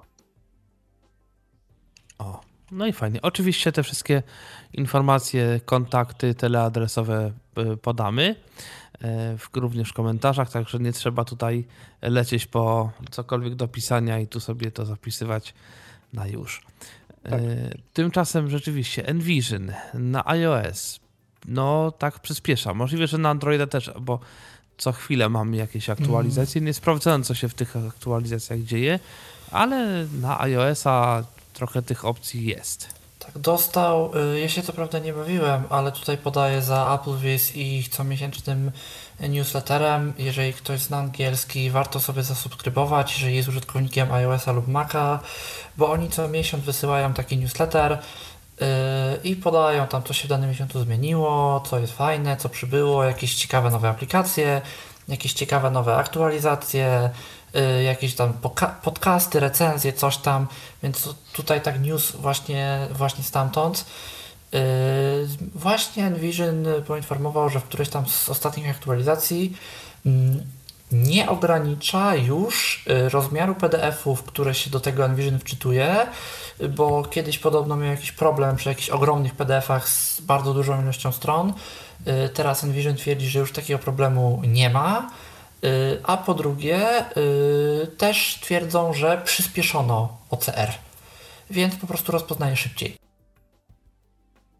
O, no i fajnie. Oczywiście te wszystkie informacje, kontakty teleadresowe podamy również w komentarzach, także nie trzeba tutaj lecieć po cokolwiek do pisania i tu sobie to zapisywać na już. Tak. Tymczasem rzeczywiście Envision na iOS no tak przyspiesza. Możliwe, że na Androida też, bo co chwilę mamy jakieś aktualizacje. Nie sprawdzałem, co się w tych aktualizacjach dzieje, ale na iOS-a trochę tych opcji jest. Tak, dostał, ja się co prawda nie bawiłem, ale tutaj podaję za AppleVis i ich comiesięcznym newsletterem. Jeżeli ktoś zna angielski, warto sobie zasubskrybować, jeżeli jest użytkownikiem iOS-a lub Maca, bo oni co miesiąc wysyłają taki newsletter i podają tam, co się w danym miesiącu zmieniło, co jest fajne, co przybyło, jakieś ciekawe nowe aplikacje, jakieś ciekawe nowe aktualizacje, jakieś tam podcasty, recenzje, coś tam, więc tutaj tak news właśnie stamtąd. Właśnie Envision poinformował, że w którejś tam z ostatnich aktualizacji nie ogranicza już rozmiaru PDF-ów, które się do tego Envision wczytuje, bo kiedyś podobno miał jakiś problem przy jakichś ogromnych PDF-ach z bardzo dużą ilością stron. Teraz Envision twierdzi, że już takiego problemu nie ma, a po drugie też twierdzą, że przyspieszono OCR, więc po prostu rozpoznaje szybciej.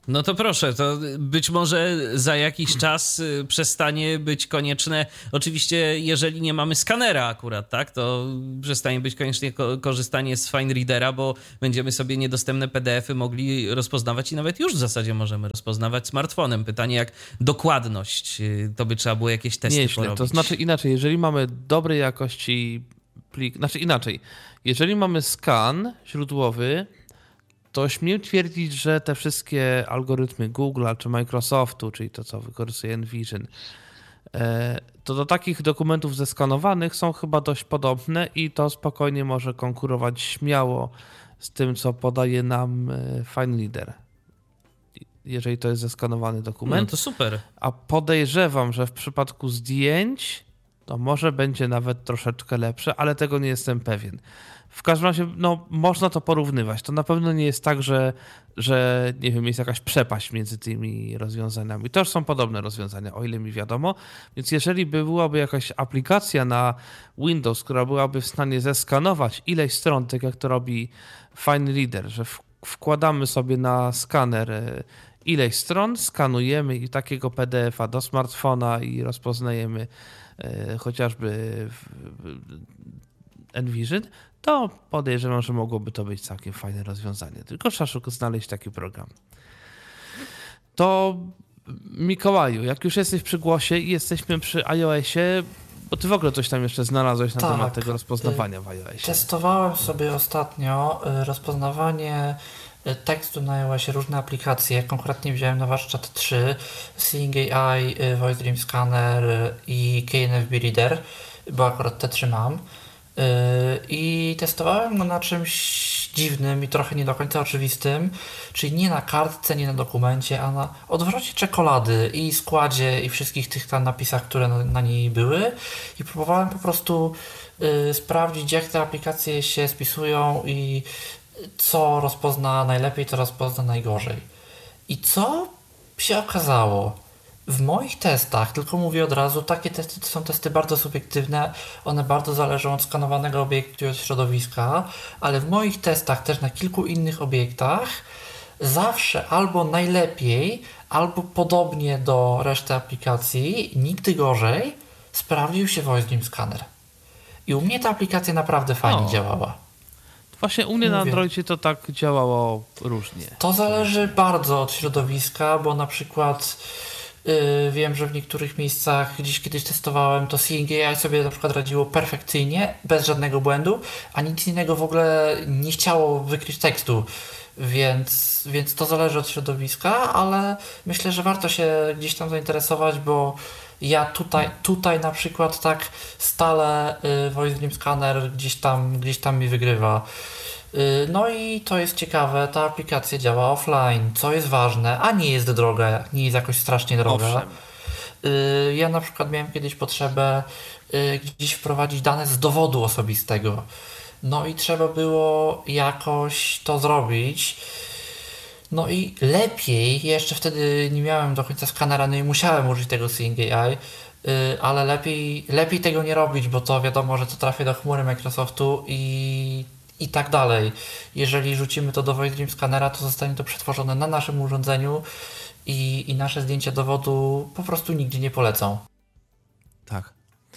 No to proszę, to być może za jakiś czas przestanie być konieczne, oczywiście jeżeli nie mamy skanera akurat, tak, to przestanie być koniecznie korzystanie z FineReadera, bo będziemy sobie niedostępne PDF-y mogli rozpoznawać i nawet już w zasadzie możemy rozpoznawać smartfonem. Pytanie, jak dokładność, to by trzeba było jakieś testy porobić. To znaczy inaczej, jeżeli mamy dobrej jakości plik, znaczy inaczej, jeżeli mamy skan źródłowy, to śmiem twierdzić, że te wszystkie algorytmy Google'a czy Microsoftu, czyli to, co wykorzystuje Envision, to do takich dokumentów zeskanowanych są chyba dość podobne i to spokojnie może konkurować śmiało z tym, co podaje nam FineReader, jeżeli to jest zeskanowany dokument. No to super. A podejrzewam, że w przypadku zdjęć to może będzie nawet troszeczkę lepsze, ale tego nie jestem pewien. W każdym razie, no, można to porównywać. To na pewno nie jest tak, że nie wiem, jest jakaś przepaść między tymi rozwiązaniami. To już są podobne rozwiązania, o ile mi wiadomo. Więc jeżeli byłaby jakaś aplikacja na Windows, która byłaby w stanie zeskanować ileś stron, tak jak to robi FineReader, że wkładamy sobie na skaner ileś stron, skanujemy i takiego PDF-a do smartfona i rozpoznajemy chociażby Envision, to podejrzewam, że mogłoby to być całkiem fajne rozwiązanie. Tylko trzeba znaleźć taki program. To Mikołaju, jak już jesteś przy głosie i jesteśmy przy iOSie, bo ty w ogóle coś tam jeszcze znalazłeś na temat tego rozpoznawania w iOSie. Testowałem sobie ostatnio rozpoznawanie tekstu na iOSie, różne aplikacje. Konkretnie wziąłem na warsztat 3, Seeing AI, Voice Dream Scanner i KNFB Reader, bo akurat te 3 mam. I testowałem go na czymś dziwnym i trochę nie do końca oczywistym, czyli nie na kartce, nie na dokumencie, a na odwrocie czekolady i składzie i wszystkich tych tam napisach, które na niej były, i próbowałem po prostu sprawdzić, jak te aplikacje się spisują i co rozpozna najlepiej, co rozpozna najgorzej. I co się okazało? W moich testach, tylko mówię od razu, takie testy to są testy bardzo subiektywne, one bardzo zależą od skanowanego obiektu i od środowiska, ale w moich testach też na kilku innych obiektach zawsze albo najlepiej, albo podobnie do reszty aplikacji, nigdy gorzej, sprawdził się Voice Dream Scanner. I u mnie ta aplikacja naprawdę fajnie działała. Właśnie u mnie na Androidzie to tak działało różnie. To zależy bardzo od środowiska, bo na przykład wiem, że w niektórych miejscach, gdzieś kiedyś testowałem, to Seeing AI sobie na przykład radziło perfekcyjnie, bez żadnego błędu, a nic innego w ogóle nie chciało wykryć tekstu, więc to zależy od środowiska, ale myślę, że warto się gdzieś tam zainteresować, bo ja tutaj na przykład tak stale Voice Dream Scanner gdzieś tam mi wygrywa. No i to jest ciekawe, ta aplikacja działa offline, co jest ważne, a nie jest droga, nie jest jakoś strasznie droga. Owszem. Ja na przykład miałem kiedyś potrzebę gdzieś wprowadzić dane z dowodu osobistego. No i trzeba było jakoś to zrobić. No i lepiej, jeszcze wtedy nie miałem do końca skanera, no i musiałem użyć tego Seeing AI, ale lepiej tego nie robić, bo to wiadomo, że to trafia do chmury Microsoftu i tak dalej. Jeżeli rzucimy to do Voice Dream Scannera, to zostanie to przetworzone na naszym urządzeniu i nasze zdjęcia dowodu po prostu nigdzie nie polecą. Tak.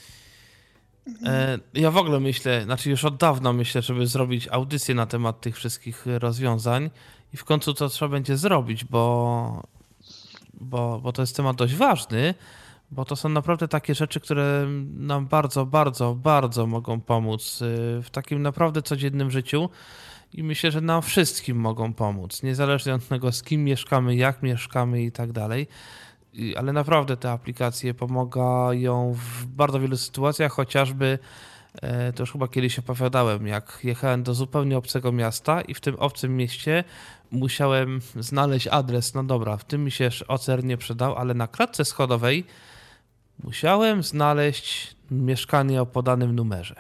Ja w ogóle myślę, znaczy już od dawna myślę, żeby zrobić audycję na temat tych wszystkich rozwiązań i w końcu to trzeba będzie zrobić, bo to jest temat dość ważny, bo to są naprawdę takie rzeczy, które nam bardzo, bardzo, bardzo mogą pomóc w takim naprawdę codziennym życiu i myślę, że nam wszystkim mogą pomóc, niezależnie od tego, z kim mieszkamy, jak mieszkamy i tak dalej. Ale naprawdę te aplikacje pomagają w bardzo wielu sytuacjach, chociażby, to już chyba kiedyś opowiadałem, jak jechałem do zupełnie obcego miasta i w tym obcym mieście musiałem znaleźć adres. No dobra, w tym mi się OCR nie przydał, ale na klatce schodowej musiałem znaleźć mieszkanie o podanym numerze.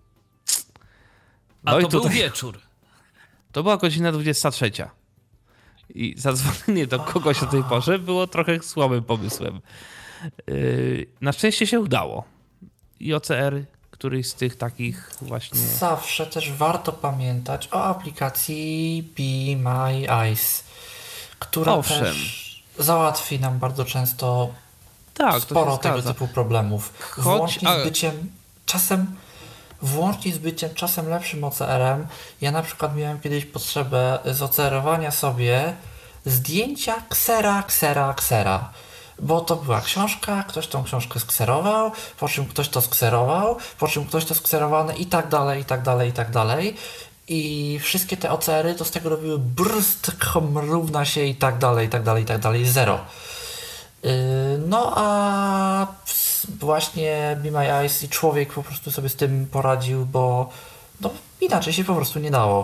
No a to był wieczór. To była godzina 23. I zadzwonienie do kogoś o tej porze było trochę słabym pomysłem. Na szczęście się udało. I OCR, któryś z tych takich właśnie... Zawsze też warto pamiętać o aplikacji Be My Eyes, która też załatwi nam bardzo często sporo tego typu problemów. Włącznie z byciem czasem lepszym OCR-em. Ja na przykład miałem kiedyś potrzebę zocerowania sobie zdjęcia ksera. Bo to była książka, ktoś tą książkę skserował, po czym ktoś to skserował, po czym ktoś to skserowane i tak dalej. I wszystkie te OCR-y to z tego robiły brst, równa się i tak dalej, 0. No a właśnie Be My Eyes i człowiek po prostu sobie z tym poradził, bo no, inaczej się po prostu nie dało.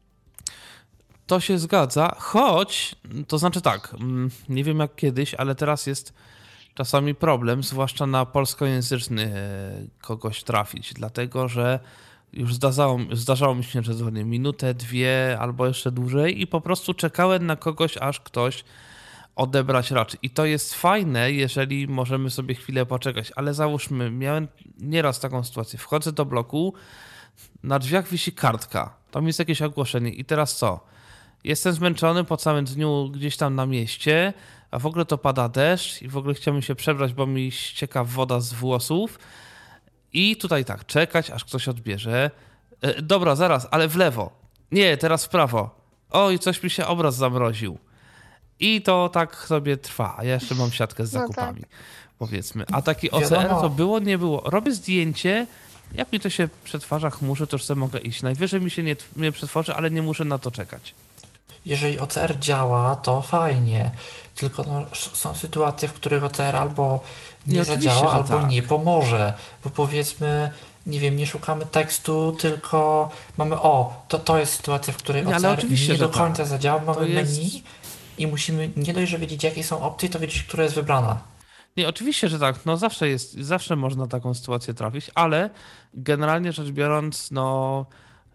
To się zgadza, choć, to znaczy tak, nie wiem jak kiedyś, ale teraz jest czasami problem, zwłaszcza na polskojęzyczny kogoś trafić, dlatego że już zdarzało mi się, że dzwonię minutę, 2 albo jeszcze dłużej i po prostu czekałem na kogoś, aż ktoś odebrać raczy. I to jest fajne, jeżeli możemy sobie chwilę poczekać, ale załóżmy, miałem nieraz taką sytuację, wchodzę do bloku, na drzwiach wisi kartka, tam jest jakieś ogłoszenie i teraz co? Jestem zmęczony po całym dniu gdzieś tam na mieście, a w ogóle to pada deszcz i w ogóle chciałbym się przebrać, bo mi ścieka woda z włosów i tutaj tak, czekać, aż ktoś odbierze. Dobra, zaraz, ale w lewo. Nie, teraz w prawo. Oj, coś mi się obraz zamroził. I to tak sobie trwa, a ja jeszcze mam siatkę z zakupami, powiedzmy. A taki OCR to było, nie było. Robię zdjęcie, jak mi to się przetwarza chmurze, to już sobie mogę iść. Najwyżej mi się nie przetworzy, ale nie muszę na to czekać. Jeżeli OCR działa, to fajnie. Tylko no, są sytuacje, w których OCR albo nie zadziała, albo nie pomoże. Bo powiedzmy, nie wiem, nie szukamy tekstu, tylko mamy to jest sytuacja, w której OCR nie do końca zadziała. Mamy menu i musimy nie dość, że wiedzieć, jakie są opcje, to wiedzieć, która jest wybrana. Nie, oczywiście, że tak. No zawsze można taką sytuację trafić, ale generalnie rzecz biorąc, no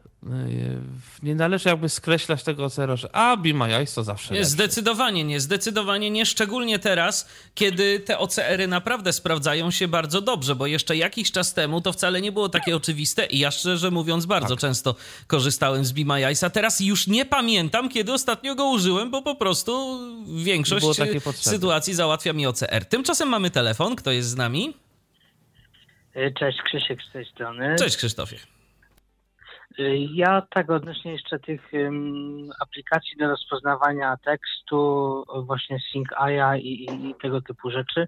nie należy jakby skreślać tego OCR, że Be My Eyes to zawsze lepsze. Zdecydowanie nie, szczególnie teraz, kiedy te OCR-y naprawdę sprawdzają się bardzo dobrze, bo jeszcze jakiś czas temu to wcale nie było takie oczywiste i ja szczerze mówiąc bardzo często korzystałem z Be My Eyes, a teraz już nie pamiętam, kiedy ostatnio go użyłem, bo po prostu większość sytuacji załatwia mi OCR. Tymczasem mamy telefon, kto jest z nami? Cześć, Krzysiek z tej strony. Cześć, Krzysztofie. Ja tak odnośnie jeszcze tych aplikacji do rozpoznawania tekstu, właśnie SyncAya i tego typu rzeczy,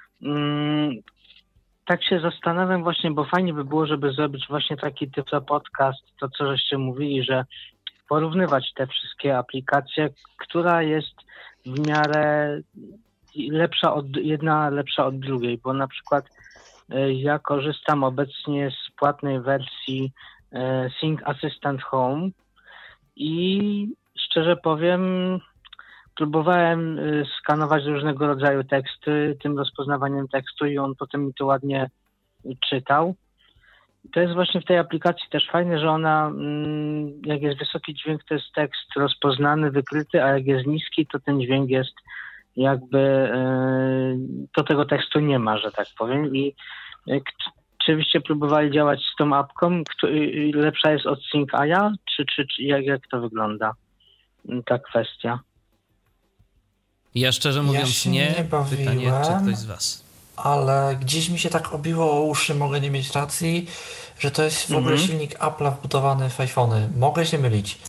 tak się zastanawiam właśnie, bo fajnie by było, żeby zrobić właśnie taki typ podcast, to co żeście mówili, że porównywać te wszystkie aplikacje, która jest w miarę jedna lepsza od drugiej, bo na przykład ja korzystam obecnie z płatnej wersji Sync Assistant Home i szczerze powiem, próbowałem skanować różnego rodzaju teksty tym rozpoznawaniem tekstu i on potem mi to ładnie czytał. To jest właśnie w tej aplikacji też fajne, że ona, jak jest wysoki dźwięk, to jest tekst rozpoznany, wykryty, a jak jest niski, to ten dźwięk jest jakby, to tego tekstu nie ma, że tak powiem. I czy byście próbowali działać z tą apką? Lepsza jest od SyncAya? Czy jak to wygląda? Ta kwestia. Ja szczerze mówiąc nie pytanie, czy ktoś z was. Ale gdzieś mi się tak obiło o uszy, mogę nie mieć racji, że to jest w ogóle silnik Apple'a wbudowany w iPhony. Mogę się mylić.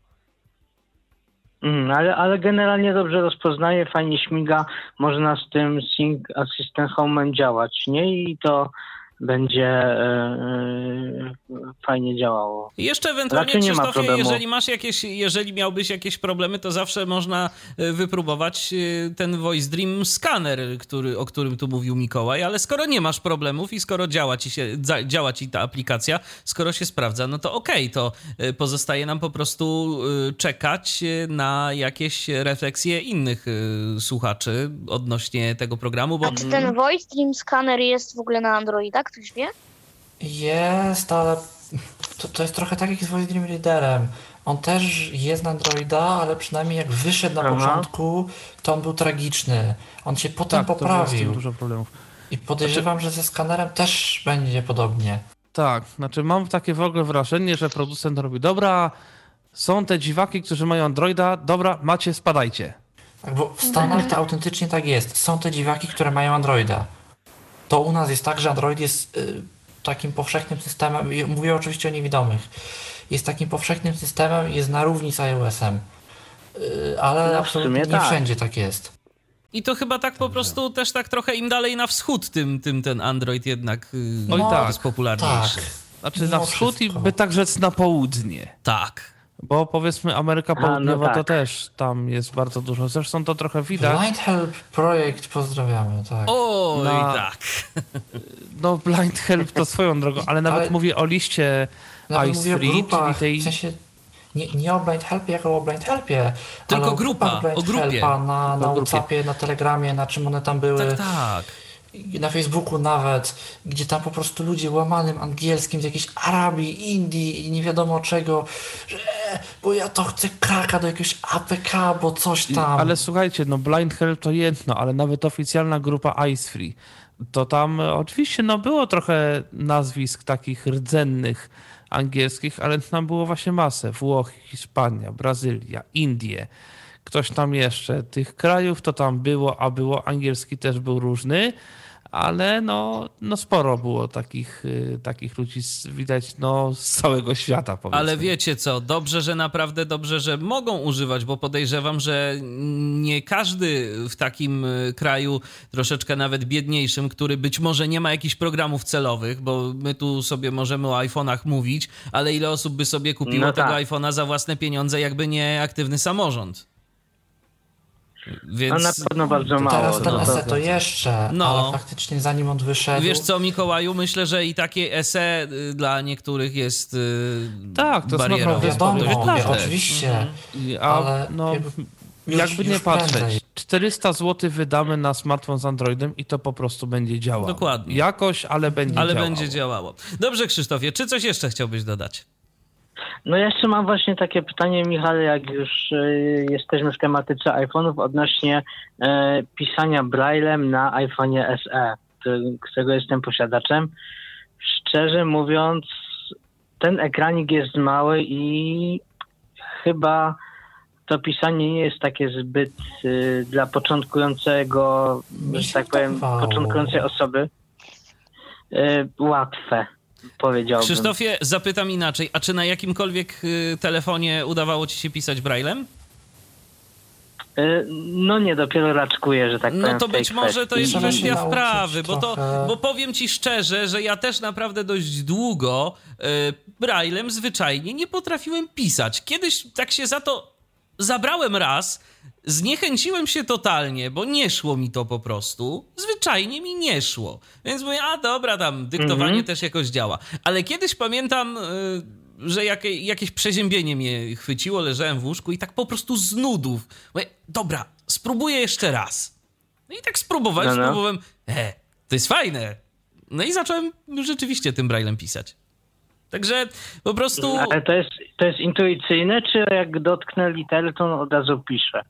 Ale generalnie dobrze rozpoznaje, fajnie śmiga, można z tym Sync Assistant Home działać, nie? I to będzie fajnie działało. I jeszcze ewentualnie, Krzysztofie, jeżeli miałbyś jakieś problemy, to zawsze można wypróbować ten Voice Dream Scanner, o którym tu mówił Mikołaj, ale skoro nie masz problemów i skoro działa ci ta aplikacja, skoro się sprawdza, no to okej, to pozostaje nam po prostu czekać na jakieś refleksje innych słuchaczy odnośnie tego programu. A czy ten Voice Dream Scanner jest w ogóle na Androida? Ktoś wie? Jest, ale to jest trochę tak jak z Voice Dream Readerem. On też jest na Androida, ale przynajmniej jak wyszedł na początku, to on był tragiczny. On się potem poprawił. Dużo problemów. I podejrzewam, że ze skanerem też będzie podobnie. Tak, znaczy mam takie w ogóle wrażenie, że producent robi, dobra, są te dziwaki, którzy mają Androida, dobra, macie, spadajcie. Tak, bo w Stanach to autentycznie tak jest. Są te dziwaki, które mają Androida. To u nas jest tak, że Android jest takim powszechnym systemem, mówię oczywiście o niewidomych, jest takim powszechnym systemem, jest na równi z iOS-em. Ale absolutnie nie wszędzie tak jest. I to chyba tak po prostu też tak trochę im dalej na wschód, tym ten Android jednak jest popularniejszy. Tak. Znaczy na wschód i by tak rzec na południe. Tak. Bo powiedzmy Ameryka Południowa to też tam jest bardzo dużo. Zresztą to trochę widać. Blind Help projekt pozdrawiamy, tak. O, i tak. No Blind Help to swoją drogą, ale nawet mówię o liście Ice Free, czyli tej... W sensie nie o Blind Helpie, jako o Blind Helpie. Tylko ale grupa, o grupie. Helpa na WhatsAppie, na Telegramie, na czym one tam były. Tak. Na Facebooku nawet, gdzie tam po prostu ludzie łamanym angielskim z jakiejś Arabii, Indii i nie wiadomo czego, że bo ja to chcę kraka do jakiegoś APK, bo coś tam. Ale słuchajcie, no Blind Help to jedno, ale nawet oficjalna grupa Ice Free, to tam oczywiście było trochę nazwisk takich rdzennych angielskich, ale tam było właśnie masę. Włochy, Hiszpania, Brazylia, Indie, ktoś tam jeszcze. Tych krajów to tam było, a było. Angielski też był różny, ale no sporo było takich ludzi, widać z całego świata, powiedzmy. Ale wiecie co, naprawdę dobrze, że mogą używać, bo podejrzewam, że nie każdy w takim kraju troszeczkę nawet biedniejszym, który być może nie ma jakichś programów celowych, bo my tu sobie możemy o iPhone'ach mówić, ale ile osób by sobie kupiło tego iPhone'a za własne pieniądze, jakby nie aktywny samorząd? Więc... na pewno bardzo mało. Teraz ten SE to jeszcze, ale faktycznie zanim on wyszedł... Wiesz co, Mikołaju, myślę, że i takie SE dla niektórych jest tak, to barierą. jest wiadomo, oczywiście, ale jakby nie patrzeć, 400 zł wydamy na smartfon z Androidem i to po prostu będzie działało. Dokładnie. Jakoś, ale będzie działało. Dobrze, Krzysztofie, czy coś jeszcze chciałbyś dodać? No jeszcze mam właśnie takie pytanie, Michał, jak już jesteśmy w tematyce iPhone'ów odnośnie pisania braillem na iPhone'ie SE, którego jestem posiadaczem. Szczerze mówiąc, ten ekranik jest mały i chyba to pisanie nie jest takie zbyt dla początkującego, że tak powiem, początkującej osoby łatwe. Powiedziałbym. Krzysztofie, zapytam inaczej, a czy na jakimkolwiek telefonie udawało ci się pisać braillem? No nie, dopiero raczkuję, że tak powiem. No to być może to jest kwestia wprawy, bo powiem ci szczerze, że ja też naprawdę dość długo braillem zwyczajnie nie potrafiłem pisać. Kiedyś tak się za to zabrałem raz, zniechęciłem się totalnie, bo nie szło mi to po prostu. Zwyczajnie mi nie szło. Więc mówię, dobra, tam dyktowanie też jakoś działa. Ale kiedyś pamiętam, że jakieś przeziębienie mnie chwyciło, leżałem w łóżku i tak po prostu z nudów. Mówię, dobra, spróbuję jeszcze raz. No i tak spróbowałem. To jest fajne. No i zacząłem rzeczywiście tym braillem pisać. Także po prostu... Ale to jest intuicyjne, czy jak dotknę litery, to od razu piszę?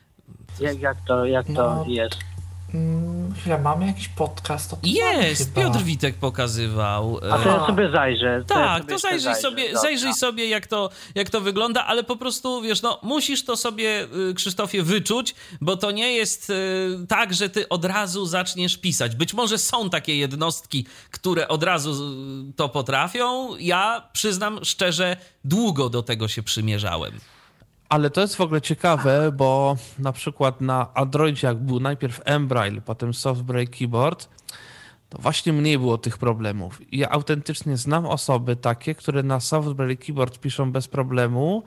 Jak to jest? Chwila, mamy jakiś podcast? Jest, Piotr Witek pokazywał. A to ja sobie zajrzę. Tak, to zajrzyj sobie jak to wygląda, ale po prostu, wiesz, musisz to sobie, Krzysztofie, wyczuć, bo to nie jest tak, że ty od razu zaczniesz pisać. Być może są takie jednostki, które od razu to potrafią. Ja przyznam szczerze, długo do tego się przymierzałem. Ale to jest w ogóle ciekawe, bo na przykład na Androidzie, jak był najpierw mBraille, potem SoftBraille Keyboard, to właśnie mniej było tych problemów. Ja autentycznie znam osoby takie, które na SoftBraille Keyboard piszą bez problemu,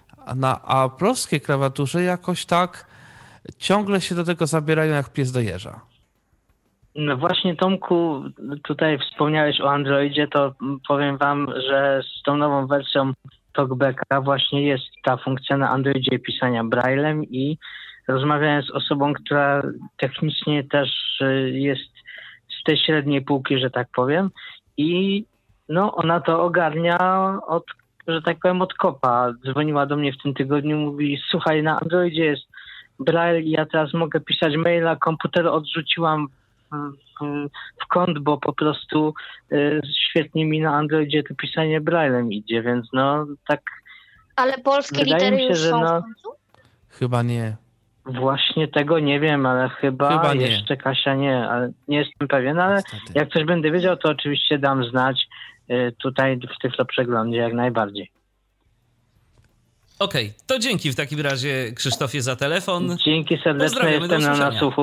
a polskiej klawiaturze jakoś tak ciągle się do tego zabierają jak pies do jeża. No właśnie, Tomku, tutaj wspomniałeś o Androidzie, to powiem wam, że z tą nową wersją TalkBacka właśnie jest ta funkcja na Androidzie pisania braillem i rozmawiałem z osobą, która technicznie też jest z tej średniej półki, że tak powiem, i ona to ogarnia od kopa. Dzwoniła do mnie w tym tygodniu, mówi, słuchaj, na Androidzie jest braille i ja teraz mogę pisać maila, komputer odrzuciłam w kąt, bo po prostu świetnie mi na Androidzie to pisanie braillem idzie, więc tak. Ale polskie litery już są w końcu? Chyba nie. Właśnie tego nie wiem, ale chyba nie. jeszcze Kasia nie, ale nie jestem pewien, ale Niestety. jak coś będę wiedział, to oczywiście dam znać tutaj w Tyflo Przeglądzie jak najbardziej. Okej, to dzięki w takim razie, Krzysztofie, za telefon. Dzięki serdecznie, Pozdrawiamy, do jestem na usłyszenia. nasłuchu.